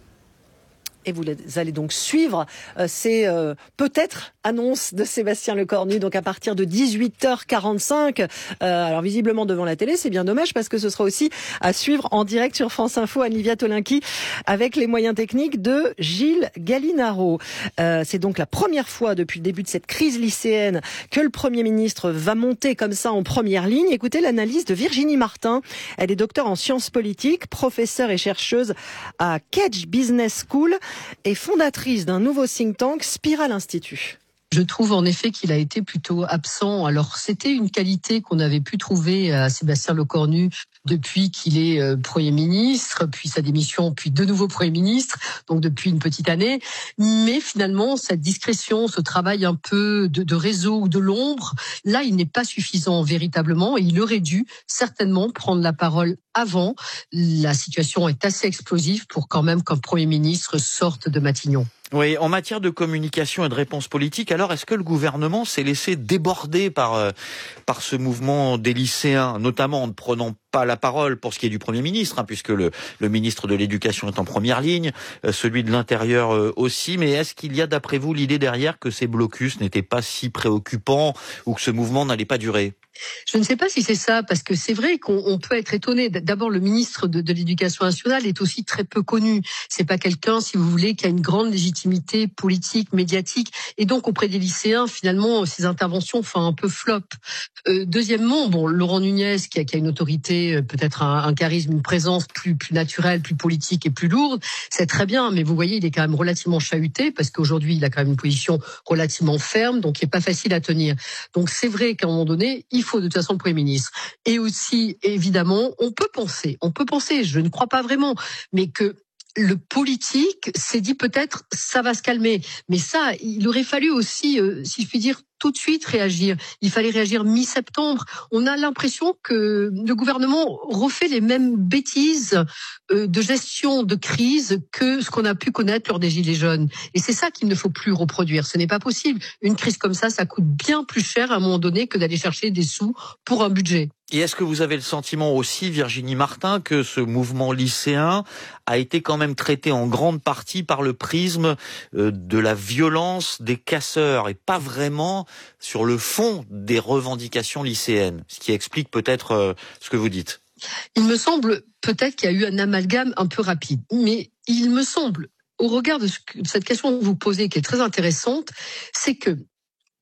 Et vous allez donc suivre euh, ces euh, peut-être annonces de Sébastien Lecornu, donc à partir de dix-huit heures quarante-cinq. Euh, alors visiblement devant la télé, c'est bien dommage parce que ce sera aussi à suivre en direct sur France Info, Anivia Tolinki, avec les moyens techniques de Gilles Gallinaro. Euh, c'est donc la première fois depuis le début de cette crise lycéenne que le Premier ministre va monter comme ça en première ligne. Écoutez l'analyse de Virginie Martin. Elle est docteure en sciences politiques, professeure et chercheuse à Kedge Business School et fondatrice d'un nouveau think tank, Spiral Institute. Je trouve en effet qu'il a été plutôt absent. Alors c'était une qualité qu'on avait pu trouver à Sébastien Lecornu depuis qu'il est euh, Premier ministre, puis sa démission, puis de nouveau Premier ministre, donc depuis une petite année. Mais finalement, cette discrétion, ce travail un peu de, de réseau ou de l'ombre, là, il n'est pas suffisant véritablement et il aurait dû certainement prendre la parole avant. La situation est assez explosive pour quand même qu'un Premier ministre sorte de Matignon. Oui, en matière de communication et de réponse politique, alors est-ce que le gouvernement s'est laissé déborder par euh, par ce mouvement des lycéens, notamment en ne prenant pas la parole pour ce qui est du Premier ministre, hein, puisque le, le ministre de l'Éducation est en première ligne, euh, celui de l'Intérieur euh, aussi, mais est-ce qu'il y a d'après vous l'idée derrière que ces blocus n'étaient pas si préoccupants ou que ce mouvement n'allait pas durer ? Je ne sais pas si c'est ça, parce que c'est vrai qu'on on peut être étonné. D'abord, le ministre de, de l'Éducation nationale est aussi très peu connu. C'est pas quelqu'un, si vous voulez, qui a une grande légitimité politique, médiatique, et donc auprès des lycéens, finalement, ses interventions font un peu flop. Euh, deuxièmement, bon, Laurent Nunez, qui a, qui a une autorité, peut-être un, un charisme, une présence plus, plus naturelle, plus politique et plus lourde, c'est très bien. Mais vous voyez, il est quand même relativement chahuté, parce qu'aujourd'hui, il a quand même une position relativement ferme, donc il est pas facile à tenir. Donc c'est vrai qu'à un moment donné, il Il faut de toute façon le Premier ministre. Et aussi, évidemment, on peut penser, on peut penser, je ne crois pas vraiment, mais que le politique s'est dit peut-être ça va se calmer. Mais ça, il aurait fallu aussi, euh, si je puis dire, tout de suite réagir. Il fallait réagir mi-septembre. On a l'impression que le gouvernement refait les mêmes bêtises euh, de gestion de crise que ce qu'on a pu connaître lors des Gilets jaunes. Et c'est ça qu'il ne faut plus reproduire. Ce n'est pas possible. Une crise comme ça, ça coûte bien plus cher à un moment donné que d'aller chercher des sous pour un budget. Et est-ce que vous avez le sentiment aussi, Virginie Martin, que ce mouvement lycéen a été quand même traité en grande partie par le prisme de la violence des casseurs et pas vraiment sur le fond des revendications lycéennes, ce qui explique peut-être ce que vous dites? Il me semble peut-être qu'il y a eu un amalgame un peu rapide, mais il me semble, au regard de, ce que, de cette question que vous posez, qui est très intéressante, c'est que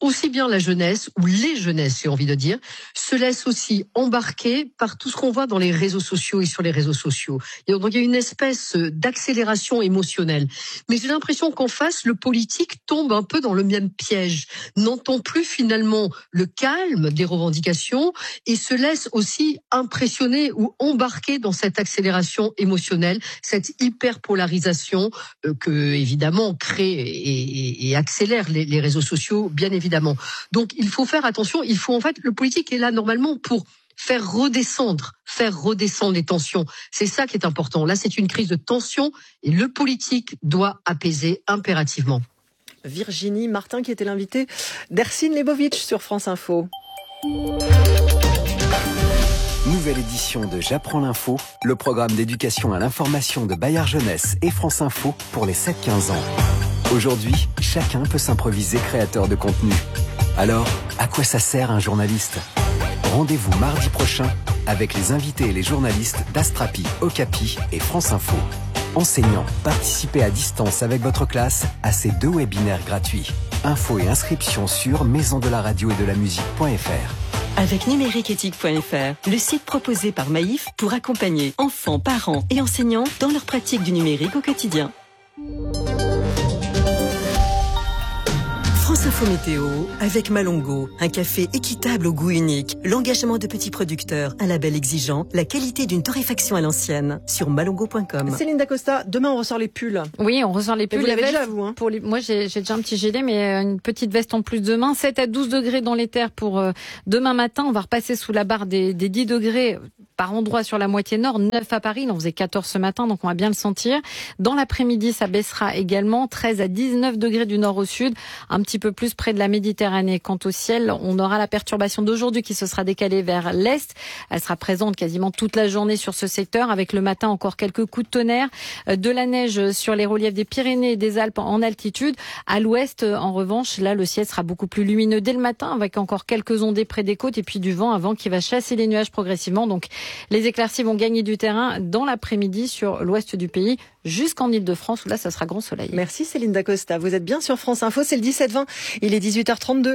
aussi bien la jeunesse, ou les jeunesses, j'ai envie de dire, se laissent aussi embarquer par tout ce qu'on voit dans les réseaux sociaux et sur les réseaux sociaux. Et donc il y a une espèce d'accélération émotionnelle. Mais j'ai l'impression qu'en face, le politique tombe un peu dans le même piège, n'entend plus finalement le calme des revendications et se laisse aussi impressionner ou embarquer dans cette accélération émotionnelle, cette hyperpolarisation euh, que évidemment crée et, et, et accélère les, les réseaux sociaux, bien évidemment. Donc il faut faire attention, il faut en fait, le politique est là normalement pour faire redescendre, faire redescendre les tensions. C'est ça qui est important. Là, c'est une crise de tension et le politique doit apaiser impérativement. Virginie Martin qui était l'invitée d'Ercine Lebovitch sur France Info. Nouvelle édition de J'apprends l'info, le programme d'éducation à l'information de Bayard Jeunesse et France Info pour les sept quinze ans. Aujourd'hui, chacun peut s'improviser créateur de contenu. Alors, à quoi ça sert un journaliste ? Rendez-vous mardi prochain avec les invités et les journalistes d'Astrapi, Okapi et France Info. Enseignants, participez à distance avec votre classe à ces deux webinaires gratuits. Infos et inscriptions sur maison de la radio et de la musique point f r. Avec numériqueéthique point f r, le site proposé par Maïf pour accompagner enfants, parents et enseignants dans leur pratique du numérique au quotidien. France Info Météo avec Malongo, un café équitable au goût unique, l'engagement de petits producteurs, un label exigeant, la qualité d'une torréfaction à l'ancienne sur malongo point com. Céline Dacosta, demain on ressort les pulls. Oui, on ressort les pulls. Mais vous l'avez les déjà vous hein. Pour les... Moi j'ai, j'ai déjà un petit gilet mais une petite veste en plus demain. sept à douze degrés dans les terres pour euh, demain matin. On va repasser sous la barre des, des dix degrés par endroit sur la moitié nord, neuf à Paris. Il en faisait quatorze ce matin donc on va bien le sentir. Dans l'après-midi ça baissera également, treize à dix-neuf degrés du nord au sud, un petit peu plus près de la Méditerranée. Quant au ciel, on aura la perturbation d'aujourd'hui qui se sera décalée vers l'est. Elle sera présente quasiment toute la journée sur ce secteur, avec le matin encore quelques coups de tonnerre, de la neige sur les reliefs des Pyrénées et des Alpes en altitude. À l'ouest, en revanche, là, le ciel sera beaucoup plus lumineux dès le matin, avec encore quelques ondées près des côtes et puis du vent, un vent qui va chasser les nuages progressivement. Donc, les éclaircies vont gagner du terrain dans l'après-midi sur l'ouest du pays, jusqu'en Île-de-France, où là, ça sera grand soleil. Merci Céline Dacosta. Vous êtes bien sur France Info, c'est le dix-sept vingt. Il est dix-huit heures trente-deux.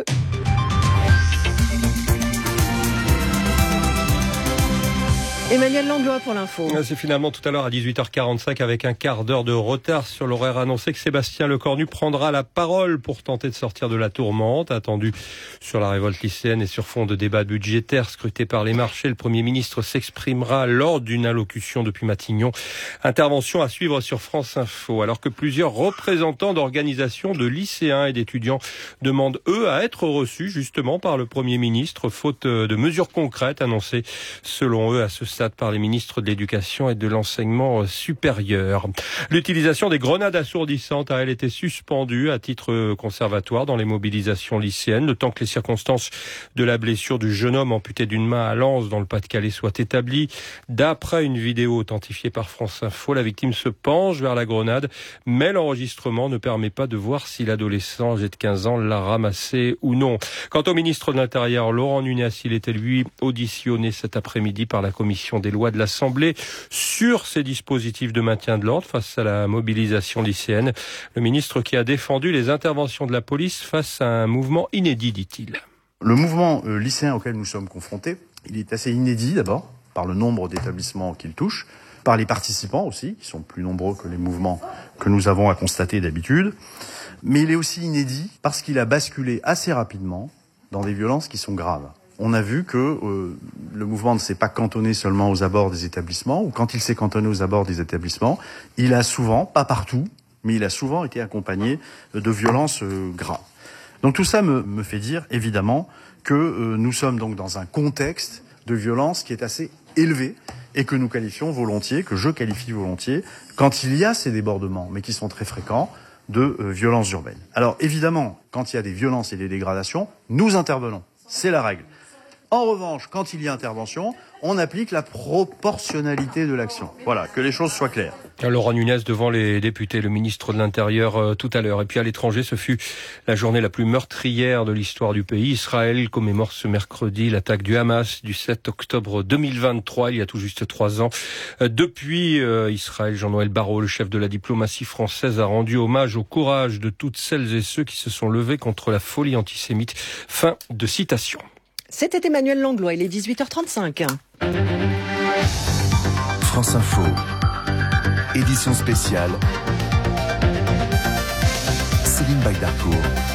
Emmanuel Langlois pour l'info. C'est finalement tout à l'heure à dix-huit heures quarante-cinq avec un quart d'heure de retard sur l'horaire annoncé que Sébastien Lecornu prendra la parole pour tenter de sortir de la tourmente. Attendu sur la révolte lycéenne et sur fond de débat budgétaire scruté par les marchés, le Premier ministre s'exprimera lors d'une allocution depuis Matignon. Intervention à suivre sur France Info. Alors que plusieurs représentants d'organisations de lycéens et d'étudiants demandent eux à être reçus justement par le Premier ministre, faute de mesures concrètes annoncées selon eux à ce stade par les ministres de l'Éducation et de l'Enseignement supérieur. L'utilisation des grenades assourdissantes a, elle, été suspendue à titre conservatoire dans les mobilisations lycéennes, le temps que les circonstances de la blessure du jeune homme amputé d'une main à Lens dans le Pas-de-Calais soient établies. D'après une vidéo authentifiée par France Info, la victime se penche vers la grenade, mais l'enregistrement ne permet pas de voir si l'adolescent âgé de quinze ans l'a ramassé ou non. Quant au ministre de l'Intérieur, Laurent Nunez, il était lui auditionné cet après-midi par la commission des lois de l'Assemblée sur ces dispositifs de maintien de l'ordre face à la mobilisation lycéenne. Le ministre qui a défendu les interventions de la police face à un mouvement inédit, dit-il. Le mouvement euh, lycéen auquel nous sommes confrontés, il est assez inédit d'abord, par le nombre d'établissements qu'il touche, par les participants aussi, qui sont plus nombreux que les mouvements que nous avons à constater d'habitude, mais il est aussi inédit parce qu'il a basculé assez rapidement dans des violences qui sont graves. On a vu que euh, le mouvement ne s'est pas cantonné seulement aux abords des établissements, ou quand il s'est cantonné aux abords des établissements, il a souvent, pas partout, mais il a souvent été accompagné de violences euh, graves. Donc tout ça me, me fait dire, évidemment, que euh, nous sommes donc dans un contexte de violence qui est assez élevé et que nous qualifions volontiers, que je qualifie volontiers, quand il y a ces débordements, mais qui sont très fréquents, de euh, violences urbaines. Alors évidemment, quand il y a des violences et des dégradations, nous intervenons. C'est la règle. En revanche, quand il y a intervention, on applique la proportionnalité de l'action. Voilà, que les choses soient claires. Laurent Nunez devant les députés, le ministre de l'Intérieur euh, tout à l'heure. Et puis à l'étranger, ce fut la journée la plus meurtrière de l'histoire du pays. Israël commémore ce mercredi l'attaque du Hamas du sept octobre deux mille vingt-trois, il y a tout juste trois ans. Euh, depuis euh, Israël, Jean-Noël Barrot, le chef de la diplomatie française, a rendu hommage au courage de toutes celles et ceux qui se sont levés contre la folie antisémite. Fin de citation. C'était Emmanuel Langlois, il est dix-huit heures trente-cinq. France Info. Édition spéciale. Céline Bagdarcourt.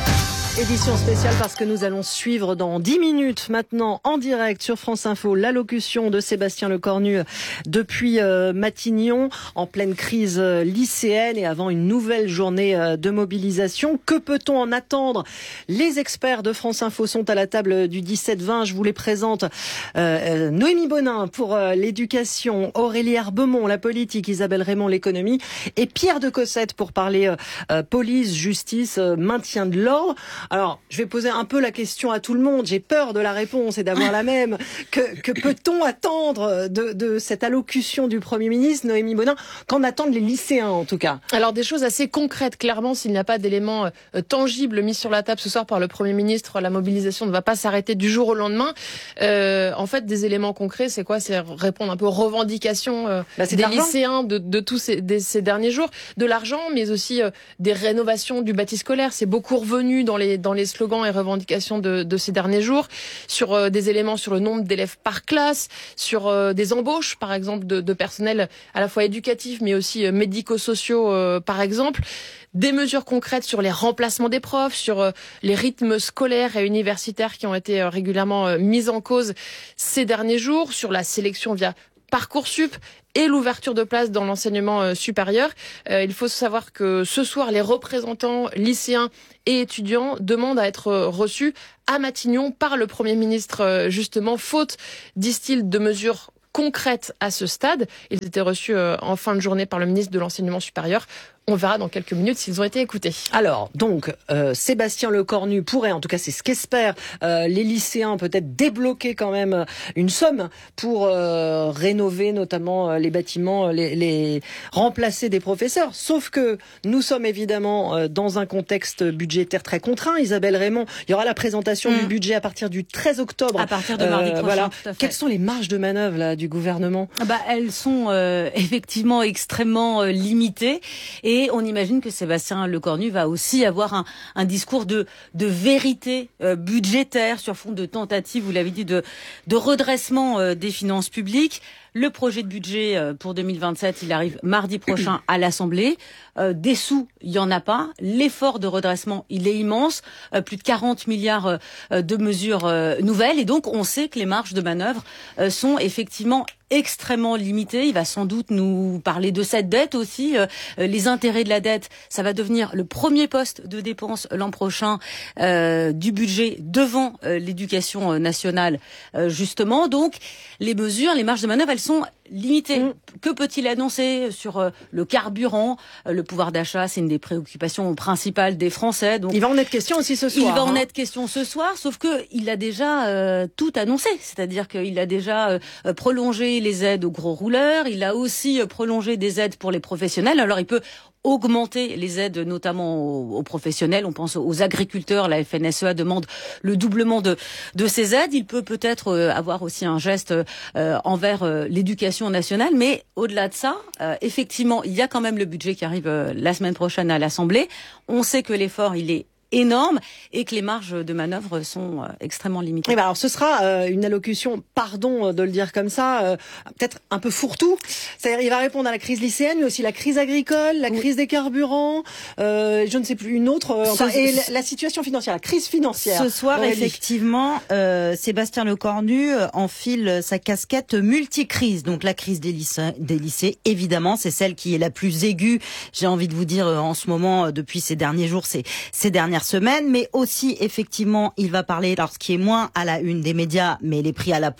Édition spéciale parce que nous allons suivre dans dix minutes maintenant en direct sur France Info l'allocution de Sébastien Lecornu depuis euh, Matignon en pleine crise euh, lycéenne et avant une nouvelle journée euh, de mobilisation. Que peut-on en attendre? Les experts de France Info sont à la table du dix-sept vingt. Je vous les présente. Euh, Noémie Bonin pour euh, l'éducation, Aurélie Herbemont, la politique, Isabelle Raymond, l'économie et Pierre de Cossette pour parler euh, police, justice, euh, maintien de l'ordre. Alors, je vais poser un peu la question à tout le monde. J'ai peur de la réponse et d'avoir la même. Que, que peut-on attendre de, de cette allocution du Premier ministre, Noémie Bonin? Qu'en attendent les lycéens, en tout cas? Alors, des choses assez concrètes. Clairement, s'il n'y a pas d'éléments euh, tangibles mis sur la table ce soir par le Premier ministre, la mobilisation ne va pas s'arrêter du jour au lendemain. Euh, en fait, des éléments concrets, c'est quoi? C'est répondre un peu aux revendications euh, bah, des de lycéens de, de tous ces, des, ces derniers jours. De l'argent, mais aussi euh, des rénovations du bâti scolaire. C'est beaucoup revenu dans les dans les slogans et revendications de, de ces derniers jours, sur euh, des éléments sur le nombre d'élèves par classe, sur euh, des embauches, par exemple, de, de personnel à la fois éducatif, mais aussi euh, médico-sociaux, euh, par exemple. Des mesures concrètes sur les remplacements des profs, sur euh, les rythmes scolaires et universitaires qui ont été euh, régulièrement euh, mis en cause ces derniers jours, sur la sélection via Parcoursup et l'ouverture de places dans l'enseignement euh, supérieur. Euh, il faut savoir que ce soir, les représentants lycéens et étudiants demandent à être reçus à Matignon par le Premier ministre, euh, justement, faute, disent-ils, de mesures concrètes à ce stade. Ils étaient reçus euh, en fin de journée par le ministre de l'Enseignement supérieur. On verra dans quelques minutes s'ils ont été écoutés. Alors, donc, euh, Sébastien Lecornu pourrait, en tout cas c'est ce qu'espèrent euh, les lycéens, peut-être débloquer quand même une somme pour euh, rénover notamment euh, les bâtiments, les, les remplacer des professeurs. Sauf que nous sommes évidemment euh, dans un contexte budgétaire très contraint. Isabelle Raymond, il y aura la présentation mmh. du budget à partir du treize octobre. À partir de mardi euh, prochain, voilà. Tout à fait. Quelles sont les marges de manœuvre là, du gouvernement? Bah, elles sont euh, effectivement extrêmement euh, limitées. Et Et on imagine que Sébastien Lecornu va aussi avoir un, un discours de, de vérité euh, budgétaire sur fond de tentative, vous l'avez dit, de, de redressement euh, des finances publiques. Le projet de budget euh, pour deux mille vingt-sept, il arrive mardi prochain à l'Assemblée. Euh, des sous, il y en a pas. L'effort de redressement, il est immense. Euh, plus de quarante milliards euh, de mesures euh, nouvelles. Et donc, on sait que les marges de manœuvre euh, sont effectivement extrêmement limitées. Il va sans doute nous parler de cette dette aussi. Euh, les intérêts de la dette, ça va devenir le premier poste de dépense l'an prochain euh, du budget devant euh, l'éducation nationale, euh, justement. Donc, les mesures, les marges de manœuvre, elles sont limitées. Mmh. Que peut-il annoncer sur euh, le carburant? euh, Le pouvoir d'achat, c'est une des préoccupations principales des Français. Donc, il va en être question aussi ce soir. Il va hein. en être question ce soir, sauf que il a déjà euh, tout annoncé. C'est-à-dire qu'il a déjà euh, prolongé les aides aux gros rouleurs. Il a aussi euh, prolongé des aides pour les professionnels. Alors, il peut augmenter les aides, notamment aux, aux professionnels. On pense aux agriculteurs. La F N S E A demande le doublement de, de ces aides. Il peut peut-être euh, avoir aussi un geste euh, envers euh, l'éducation nationale. Mais au-delà de ça, euh, effectivement, il y a quand même le budget qui arrive euh, la semaine prochaine à l'Assemblée. On sait que l'effort, il est énorme et que les marges de manœuvre sont euh, extrêmement limitées. Et ben alors ce sera euh, une allocution, pardon de le dire comme ça, euh, peut-être un peu fourre-tout. C'est-à-dire il va répondre à la crise lycéenne, mais aussi la crise agricole, la oui. crise des carburants, euh, je ne sais plus une autre, euh, enfin, ce, et la, la situation financière, la crise financière. Ce soir, effectivement, euh, Sébastien Lecornu enfile sa casquette multicrise. Donc la crise des lycées, des lycées, évidemment, c'est celle qui est la plus aiguë. J'ai envie de vous dire en ce moment, depuis ces derniers jours, ces, ces dernières semaine, mais aussi effectivement il va parler, alors ce qui est moins à la une des médias, mais les prix à la pompe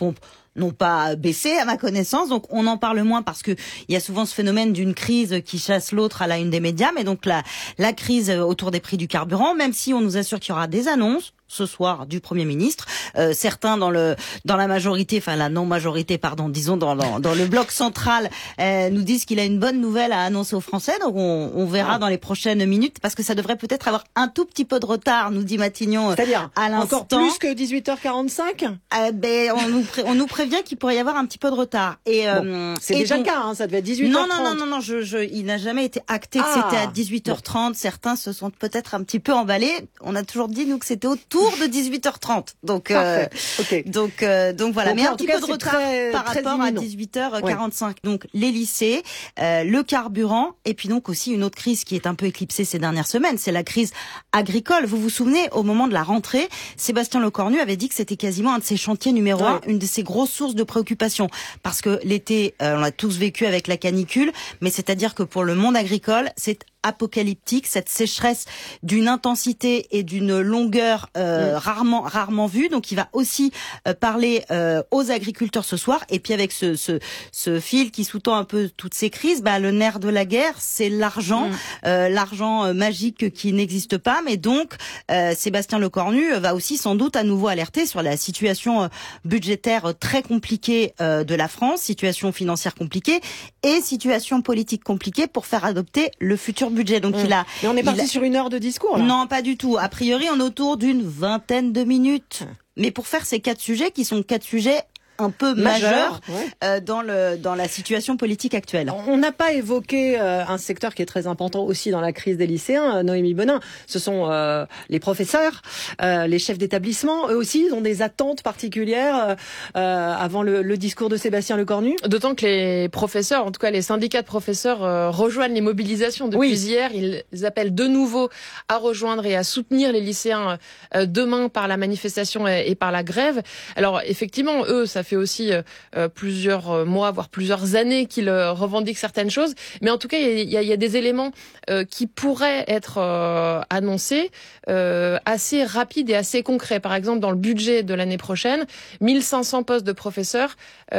n'ont pas baissé à ma connaissance, donc on en parle moins parce que il y a souvent ce phénomène d'une crise qui chasse l'autre à la une des médias, mais donc la, la crise autour des prix du carburant, même si on nous assure qu'il y aura des annonces ce soir du Premier ministre, euh, certains dans le dans la majorité, enfin la non-majorité, pardon, disons dans dans, dans le bloc central, euh, nous disent qu'il a une bonne nouvelle à annoncer aux Français, donc on, on verra ah. dans les prochaines minutes, parce que ça devrait peut-être avoir un tout petit peu de retard, nous dit Matignon. C'est-à-dire à l'instant. Encore plus que dix-huit heures quarante-cinq. Euh, ben on nous pré- on nous prévient qu'il pourrait y avoir un petit peu de retard. Et bon, euh, c'est et déjà donc, le cas, hein, ça devait être dix-huit heures trente. Non non non non non, je, je il n'a jamais été acté que ah. c'était à dix-huit heures trente. Bon. Certains se sont peut-être un petit peu emballés. On a toujours dit nous que c'était autour de dix-huit heures trente. Donc, euh, okay. donc, euh, donc voilà. Donc, mais un petit cas, peu de retard très, par très rapport imminent. À dix-huit heures quarante-cinq. Ouais. Donc, les lycées, euh, le carburant, et puis donc aussi une autre crise qui est un peu éclipsée ces dernières semaines, c'est la crise agricole. Vous vous souvenez, au moment de la rentrée, Sébastien Lecornu avait dit que c'était quasiment un de ses chantiers numéro ouais. un, une de ses grosses sources de préoccupation. Parce que l'été, euh, on l'a tous vécu avec la canicule, mais c'est-à-dire que pour le monde agricole, c'est apocalyptique, cette sécheresse d'une intensité et d'une longueur euh, mmh. rarement rarement vue. Donc il va aussi euh, parler euh, aux agriculteurs ce soir. Et puis avec ce ce, ce fil qui sous-tend un peu toutes ces crises, bah le nerf de la guerre, c'est l'argent, mmh. euh, l'argent euh, magique qui n'existe pas. Mais donc euh, Sébastien Lecornu va aussi sans doute à nouveau alerter sur la situation euh, budgétaire très compliquée euh, de la France, situation financière compliquée et situation politique compliquée pour faire adopter le futur budget. Donc mmh. il a. Mais on est parti a... sur une heure de discours là. Non, pas du tout. A priori, on est autour d'une vingtaine de minutes. Mmh. Mais pour faire ces quatre sujets qui sont quatre sujets un peu majeur ouais. euh, dans le dans la situation politique actuelle. On n'a pas évoqué euh, un secteur qui est très important aussi dans la crise des lycéens, euh, Noémie Bonin. Ce sont euh, les professeurs, euh, les chefs d'établissement. Eux aussi, ils ont des attentes particulières euh, avant le, le discours de Sébastien Lecornu. D'autant que les professeurs, en tout cas les syndicats de professeurs, euh, rejoignent les mobilisations depuis oui. hier. Ils appellent de nouveau à rejoindre et à soutenir les lycéens euh, demain par la manifestation et, et par la grève. Alors effectivement, eux, ça fait aussi euh, plusieurs mois, voire plusieurs années qu'ils euh, revendiquent certaines choses. Mais en tout cas, il y a, y a des éléments euh, qui pourraient être euh, annoncés euh, assez rapides et assez concrets. Par exemple, dans le budget de l'année prochaine, mille cinq cents postes de professeurs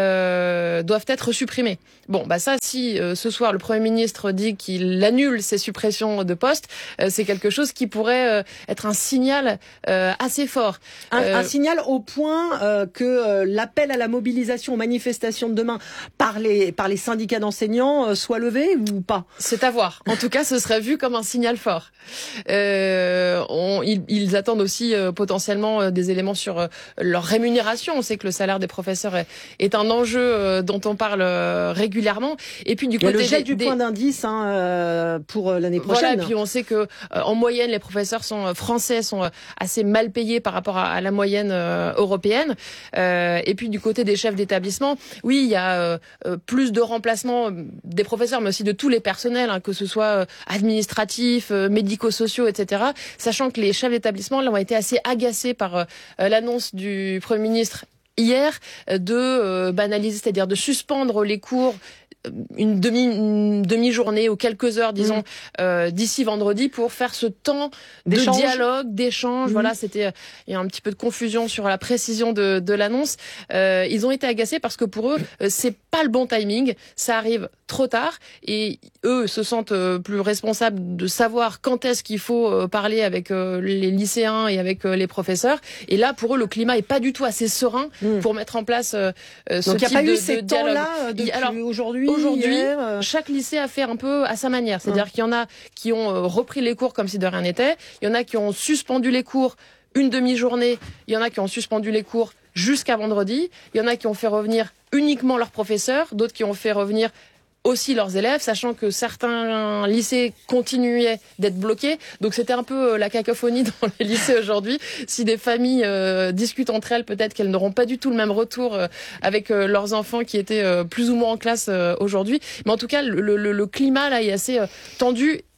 euh, doivent être supprimés. Bon, bah ça, si euh, ce soir le Premier ministre dit qu'il annule ces suppressions de postes, euh, c'est quelque chose qui pourrait euh, être un signal euh, assez fort. Un, euh, un signal au point euh, que euh, l'appel à la mobilisation, aux manifestations de demain par les, par les syndicats d'enseignants euh, soit levé ou pas? C'est à voir. En tout cas, ce serait vu comme un signal fort. Euh, on, ils, ils attendent aussi euh, potentiellement euh, des éléments sur euh, leur rémunération. On sait que le salaire des professeurs est, est un enjeu euh, dont on parle euh, régulièrement. Et puis du côté le jet des, du des... point d'indice hein, euh, pour l'année prochaine. Voilà, et puis on sait que euh, en moyenne, les professeurs sont euh, français sont euh, assez mal payés par rapport à, à la moyenne euh, européenne. Euh, et puis du côté des chefs d'établissement, oui, il y a euh, plus de remplacements des professeurs, mais aussi de tous les personnels, hein, que ce soit euh, administratifs, euh, médico-sociaux, et cetera. Sachant que les chefs d'établissement là, ont été assez agacés par euh, l'annonce du Premier ministre hier de euh, banaliser, c'est-à-dire de suspendre les cours une demi une demi-journée ou quelques heures, disons, mmh. euh, d'ici vendredi pour faire ce temps de dialogue, d'échange. Mmh. Voilà, c'était il y a un petit peu de confusion sur la précision de, de l'annonce. Euh, ils ont été agacés parce que pour eux, euh, c'est pas le bon timing. Ça arrive trop tard et eux se sentent euh, plus responsables de savoir quand est-ce qu'il faut euh, parler avec euh, les lycéens et avec euh, les professeurs. Et là, pour eux, le climat est pas du tout assez serein mmh. pour mettre en place euh, ce Donc, type y a pas de, eu de ces dialogue. temps-là depuis Alors aujourd'hui. Aujourd'hui, hier, euh... chaque lycée a fait un peu à sa manière. C'est-à-dire mmh. qu'il y en a qui ont euh, repris les cours comme si de rien n'était. Il y en a qui ont suspendu les cours une demi-journée. Il y en a qui ont suspendu les cours jusqu'à vendredi. Il y en a qui ont fait revenir uniquement leurs professeurs. D'autres qui ont fait revenir aussi leurs élèves, sachant que certains lycées continuaient d'être bloqués. Donc c'était un peu la cacophonie dans les lycées aujourd'hui. Si des familles euh, discutent entre elles, peut-être qu'elles n'auront pas du tout le même retour euh, avec euh, leurs enfants qui étaient euh, plus ou moins en classe euh, aujourd'hui. Mais en tout cas, le, le, le climat là est assez euh, tendu.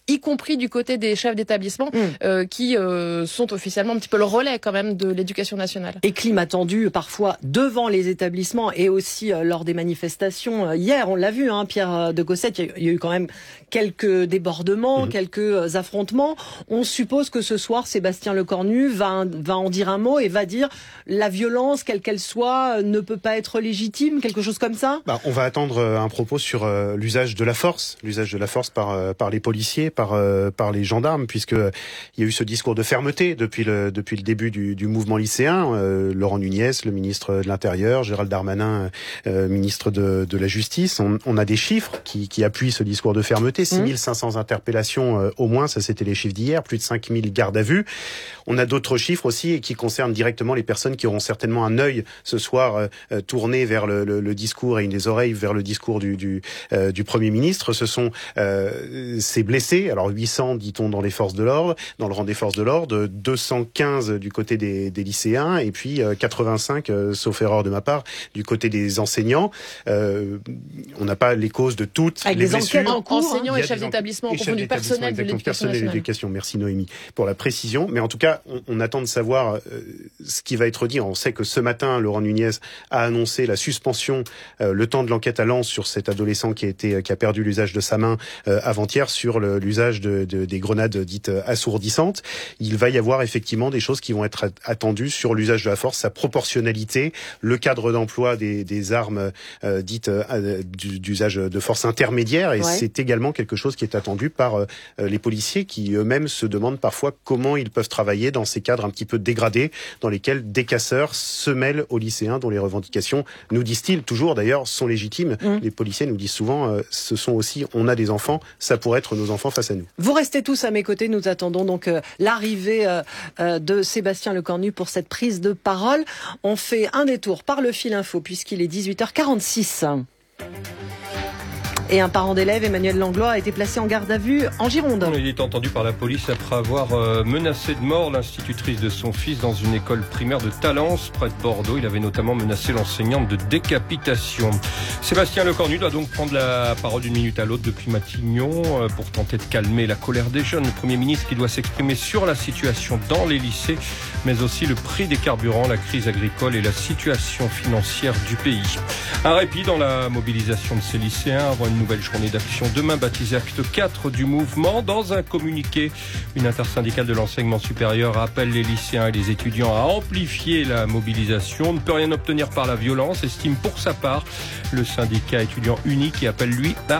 y compris du côté des chefs d'établissement, mmh. euh, qui euh, sont officiellement un petit peu le relais quand même de l'éducation nationale. Et climat tendu parfois devant les établissements et aussi euh, lors des manifestations. Hier, on l'a vu, hein, Pierre de Gossette, il y, y a eu quand même quelques débordements, mmh. quelques affrontements. On suppose que ce soir, Sébastien Lecornu va, va en dire un mot et va dire la violence, quelle qu'elle soit, ne peut pas être légitime, quelque chose comme ça. Bah, on va attendre un propos sur euh, l'usage de la force, l'usage de la force par euh, par les policiers, par euh, par les gendarmes, puisque il y a eu ce discours de fermeté depuis le depuis le début du, du mouvement lycéen. Euh, Laurent Nunez, le ministre de l'Intérieur, Gérald Darmanin, euh, ministre de, de la Justice. On, on a des chiffres qui, qui appuient ce discours de fermeté. six mille cinq cents interpellations euh, au moins, ça c'était les chiffres d'hier, plus de cinq mille gardes à vue. On a d'autres chiffres aussi qui concernent directement les personnes qui auront certainement un œil ce soir euh, tourné vers le, le, le discours et une des oreilles vers le discours du, du, euh, du Premier ministre. Ce sont euh, ces blessés, alors huit cents dit-on dans les forces de l'ordre, dans le rang des forces de l'ordre, deux cent quinze du côté des, des lycéens et puis euh, quatre-vingt-cinq, euh, sauf erreur de ma part, du côté des enseignants. Euh, on n'a pas les causes de toutes Avec les les blessures. En cours, enseignants et chefs d'établissement, en confond du personnel de l'éducation nationale. Merci Noémie pour la précision. Mais en tout cas, on, on attend de savoir euh, ce qui va être dit. On sait que ce matin, Laurent Nunez a annoncé la suspension, euh, le temps de l'enquête à Lens sur cet adolescent qui a été, qui a perdu l'usage de sa main euh, avant-hier sur le, l'usage de, de, des grenades dites assourdissantes. Il va y avoir effectivement des choses qui vont être attendues sur l'usage de la force, sa proportionnalité, le cadre d'emploi des, des armes euh, dites euh, d'usage de force intermédiaire. Et ouais. c'est également quelque chose qui est attendu par euh, les policiers qui eux-mêmes se demandent parfois comment ils peuvent travailler dans ces cadres un petit peu dégradés dans lesquels des casseurs se mêlent aux lycéens dont les revendications, nous disent-ils toujours d'ailleurs, sont légitimes. Mmh. Les policiers nous disent souvent, euh, ce sont aussi, on a des enfants, ça pourrait être nos enfants face à nous. Vous restez tous à mes côtés, nous attendons donc euh, l'arrivée euh, euh, de Sébastien Lecornu pour cette prise de parole. On fait un détour par le fil info puisqu'il est dix-huit heures quarante-six. Et un parent d'élève, Emmanuel Langlois, a été placé en garde à vue en Gironde. Il est entendu par la police après avoir euh, menacé de mort l'institutrice de son fils dans une école primaire de Talence, près de Bordeaux. Il avait notamment menacé l'enseignante de décapitation. Sébastien Lecornu doit donc prendre la parole d'une minute à l'autre depuis Matignon euh, pour tenter de calmer la colère des jeunes. Le Premier ministre qui doit s'exprimer sur la situation dans les lycées, mais aussi le prix des carburants, la crise agricole et la situation financière du pays. Un répit dans la mobilisation de ces lycéens avant une nouvelle journée d'action demain baptisée Acte quatre du mouvement. Dans un communiqué, une intersyndicale de l'enseignement supérieur appelle les lycéens et les étudiants à amplifier la mobilisation. On ne peut rien obtenir par la violence, estime pour sa part le syndicat étudiant uni qui appelle lui à